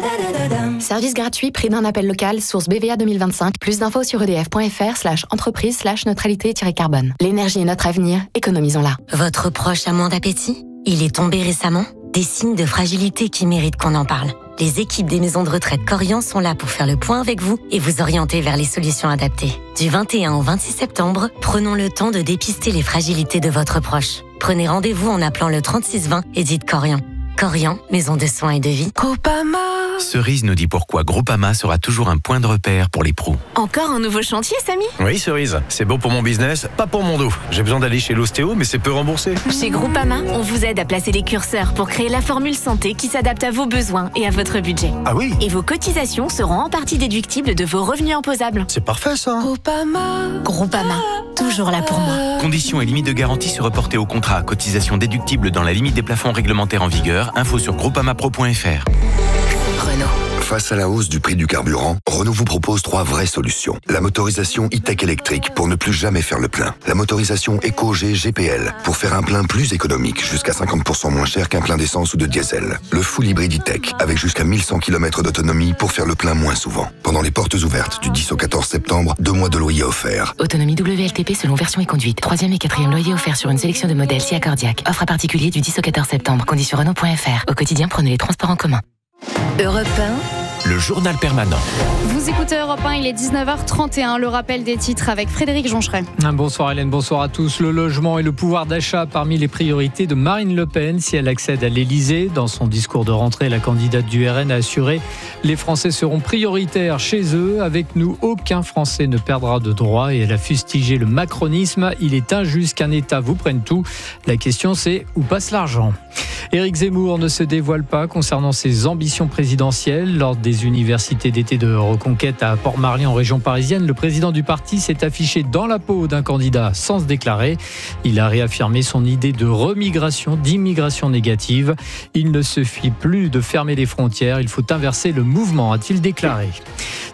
Service gratuit, prix d'un appel local, source B V A deux mille vingt-cinq. Plus d'infos sur edf.fr slash entreprise slash neutralité-carbone. L'énergie est notre avenir, économisons-la. Votre proche a moins d'appétit ? Il est tombé récemment ? Des signes de fragilité qui méritent qu'on en parle. Les équipes des maisons de retraite Corian sont là pour faire le point avec vous et vous orienter vers les solutions adaptées. Du vingt et un au vingt-six septembre, prenons le temps de dépister les fragilités de votre proche. Prenez rendez-vous en appelant le trente-six vingt et dites Corian. Corian, maison de soins et de vie. Groupama. Cerise nous dit pourquoi Groupama sera toujours un point de repère pour les pros. Encore un nouveau chantier, Samy ? Oui, Cerise. C'est bon pour mon business, pas pour mon dos. J'ai besoin d'aller chez l'ostéo, mais c'est peu remboursé. Chez Groupama, on vous aide à placer les curseurs pour créer la formule santé qui s'adapte à vos besoins et à votre budget. Ah oui ? Et vos cotisations seront en partie déductibles de vos revenus imposables. C'est parfait, ça. Groupama. Groupama. Toujours là pour moi. Conditions et limites de garantie se reporter au contrat. Cotisation déductible dans la limite des plafonds réglementaires en vigueur. Info sur groupamapro point f r. Renault. Face à la hausse du prix du carburant, Renault vous propose trois vraies solutions. La motorisation e-tech électrique pour ne plus jamais faire le plein. La motorisation EcoG G P L pour faire un plein plus économique, jusqu'à cinquante pour cent moins cher qu'un plein d'essence ou de diesel. Le full hybride e-tech avec jusqu'à mille cent kilomètres d'autonomie pour faire le plein moins souvent. Pendant les portes ouvertes du dix au quatorze septembre, deux mois de loyer offerts. Autonomie W L T P selon version et conduite. Troisième et quatrième loyer offert sur une sélection de modèles Sia Cardiac. Offre à particulier du dix au quatorze septembre. Conditions Renault point f r. Au quotidien, prenez les transports en commun. Europe un. Le journal permanent. Vous écoutez Europe un, il est dix-neuf heures trente et un, le rappel des titres avec Frédéric Joncheret. Bonsoir Hélène, bonsoir à tous. Le logement et le pouvoir d'achat parmi les priorités de Marine Le Pen si elle accède à l'Elysée. Dans son discours de rentrée, la candidate du R N a assuré « Les Français seront prioritaires chez eux. Avec nous, aucun Français ne perdra de droits » et elle a fustigé le macronisme. « Il est injuste qu'un État vous prenne tout. La question c'est où passe l'argent ?» Éric Zemmour ne se dévoile pas concernant ses ambitions présidentielles. Lors des universités d'été de Reconquête à Port-Marly en région parisienne, le président du parti s'est affiché dans la peau d'un candidat sans se déclarer. Il a réaffirmé son idée de remigration, d'immigration négative. Il ne suffit plus de fermer les frontières, il faut inverser le mouvement, a-t-il déclaré.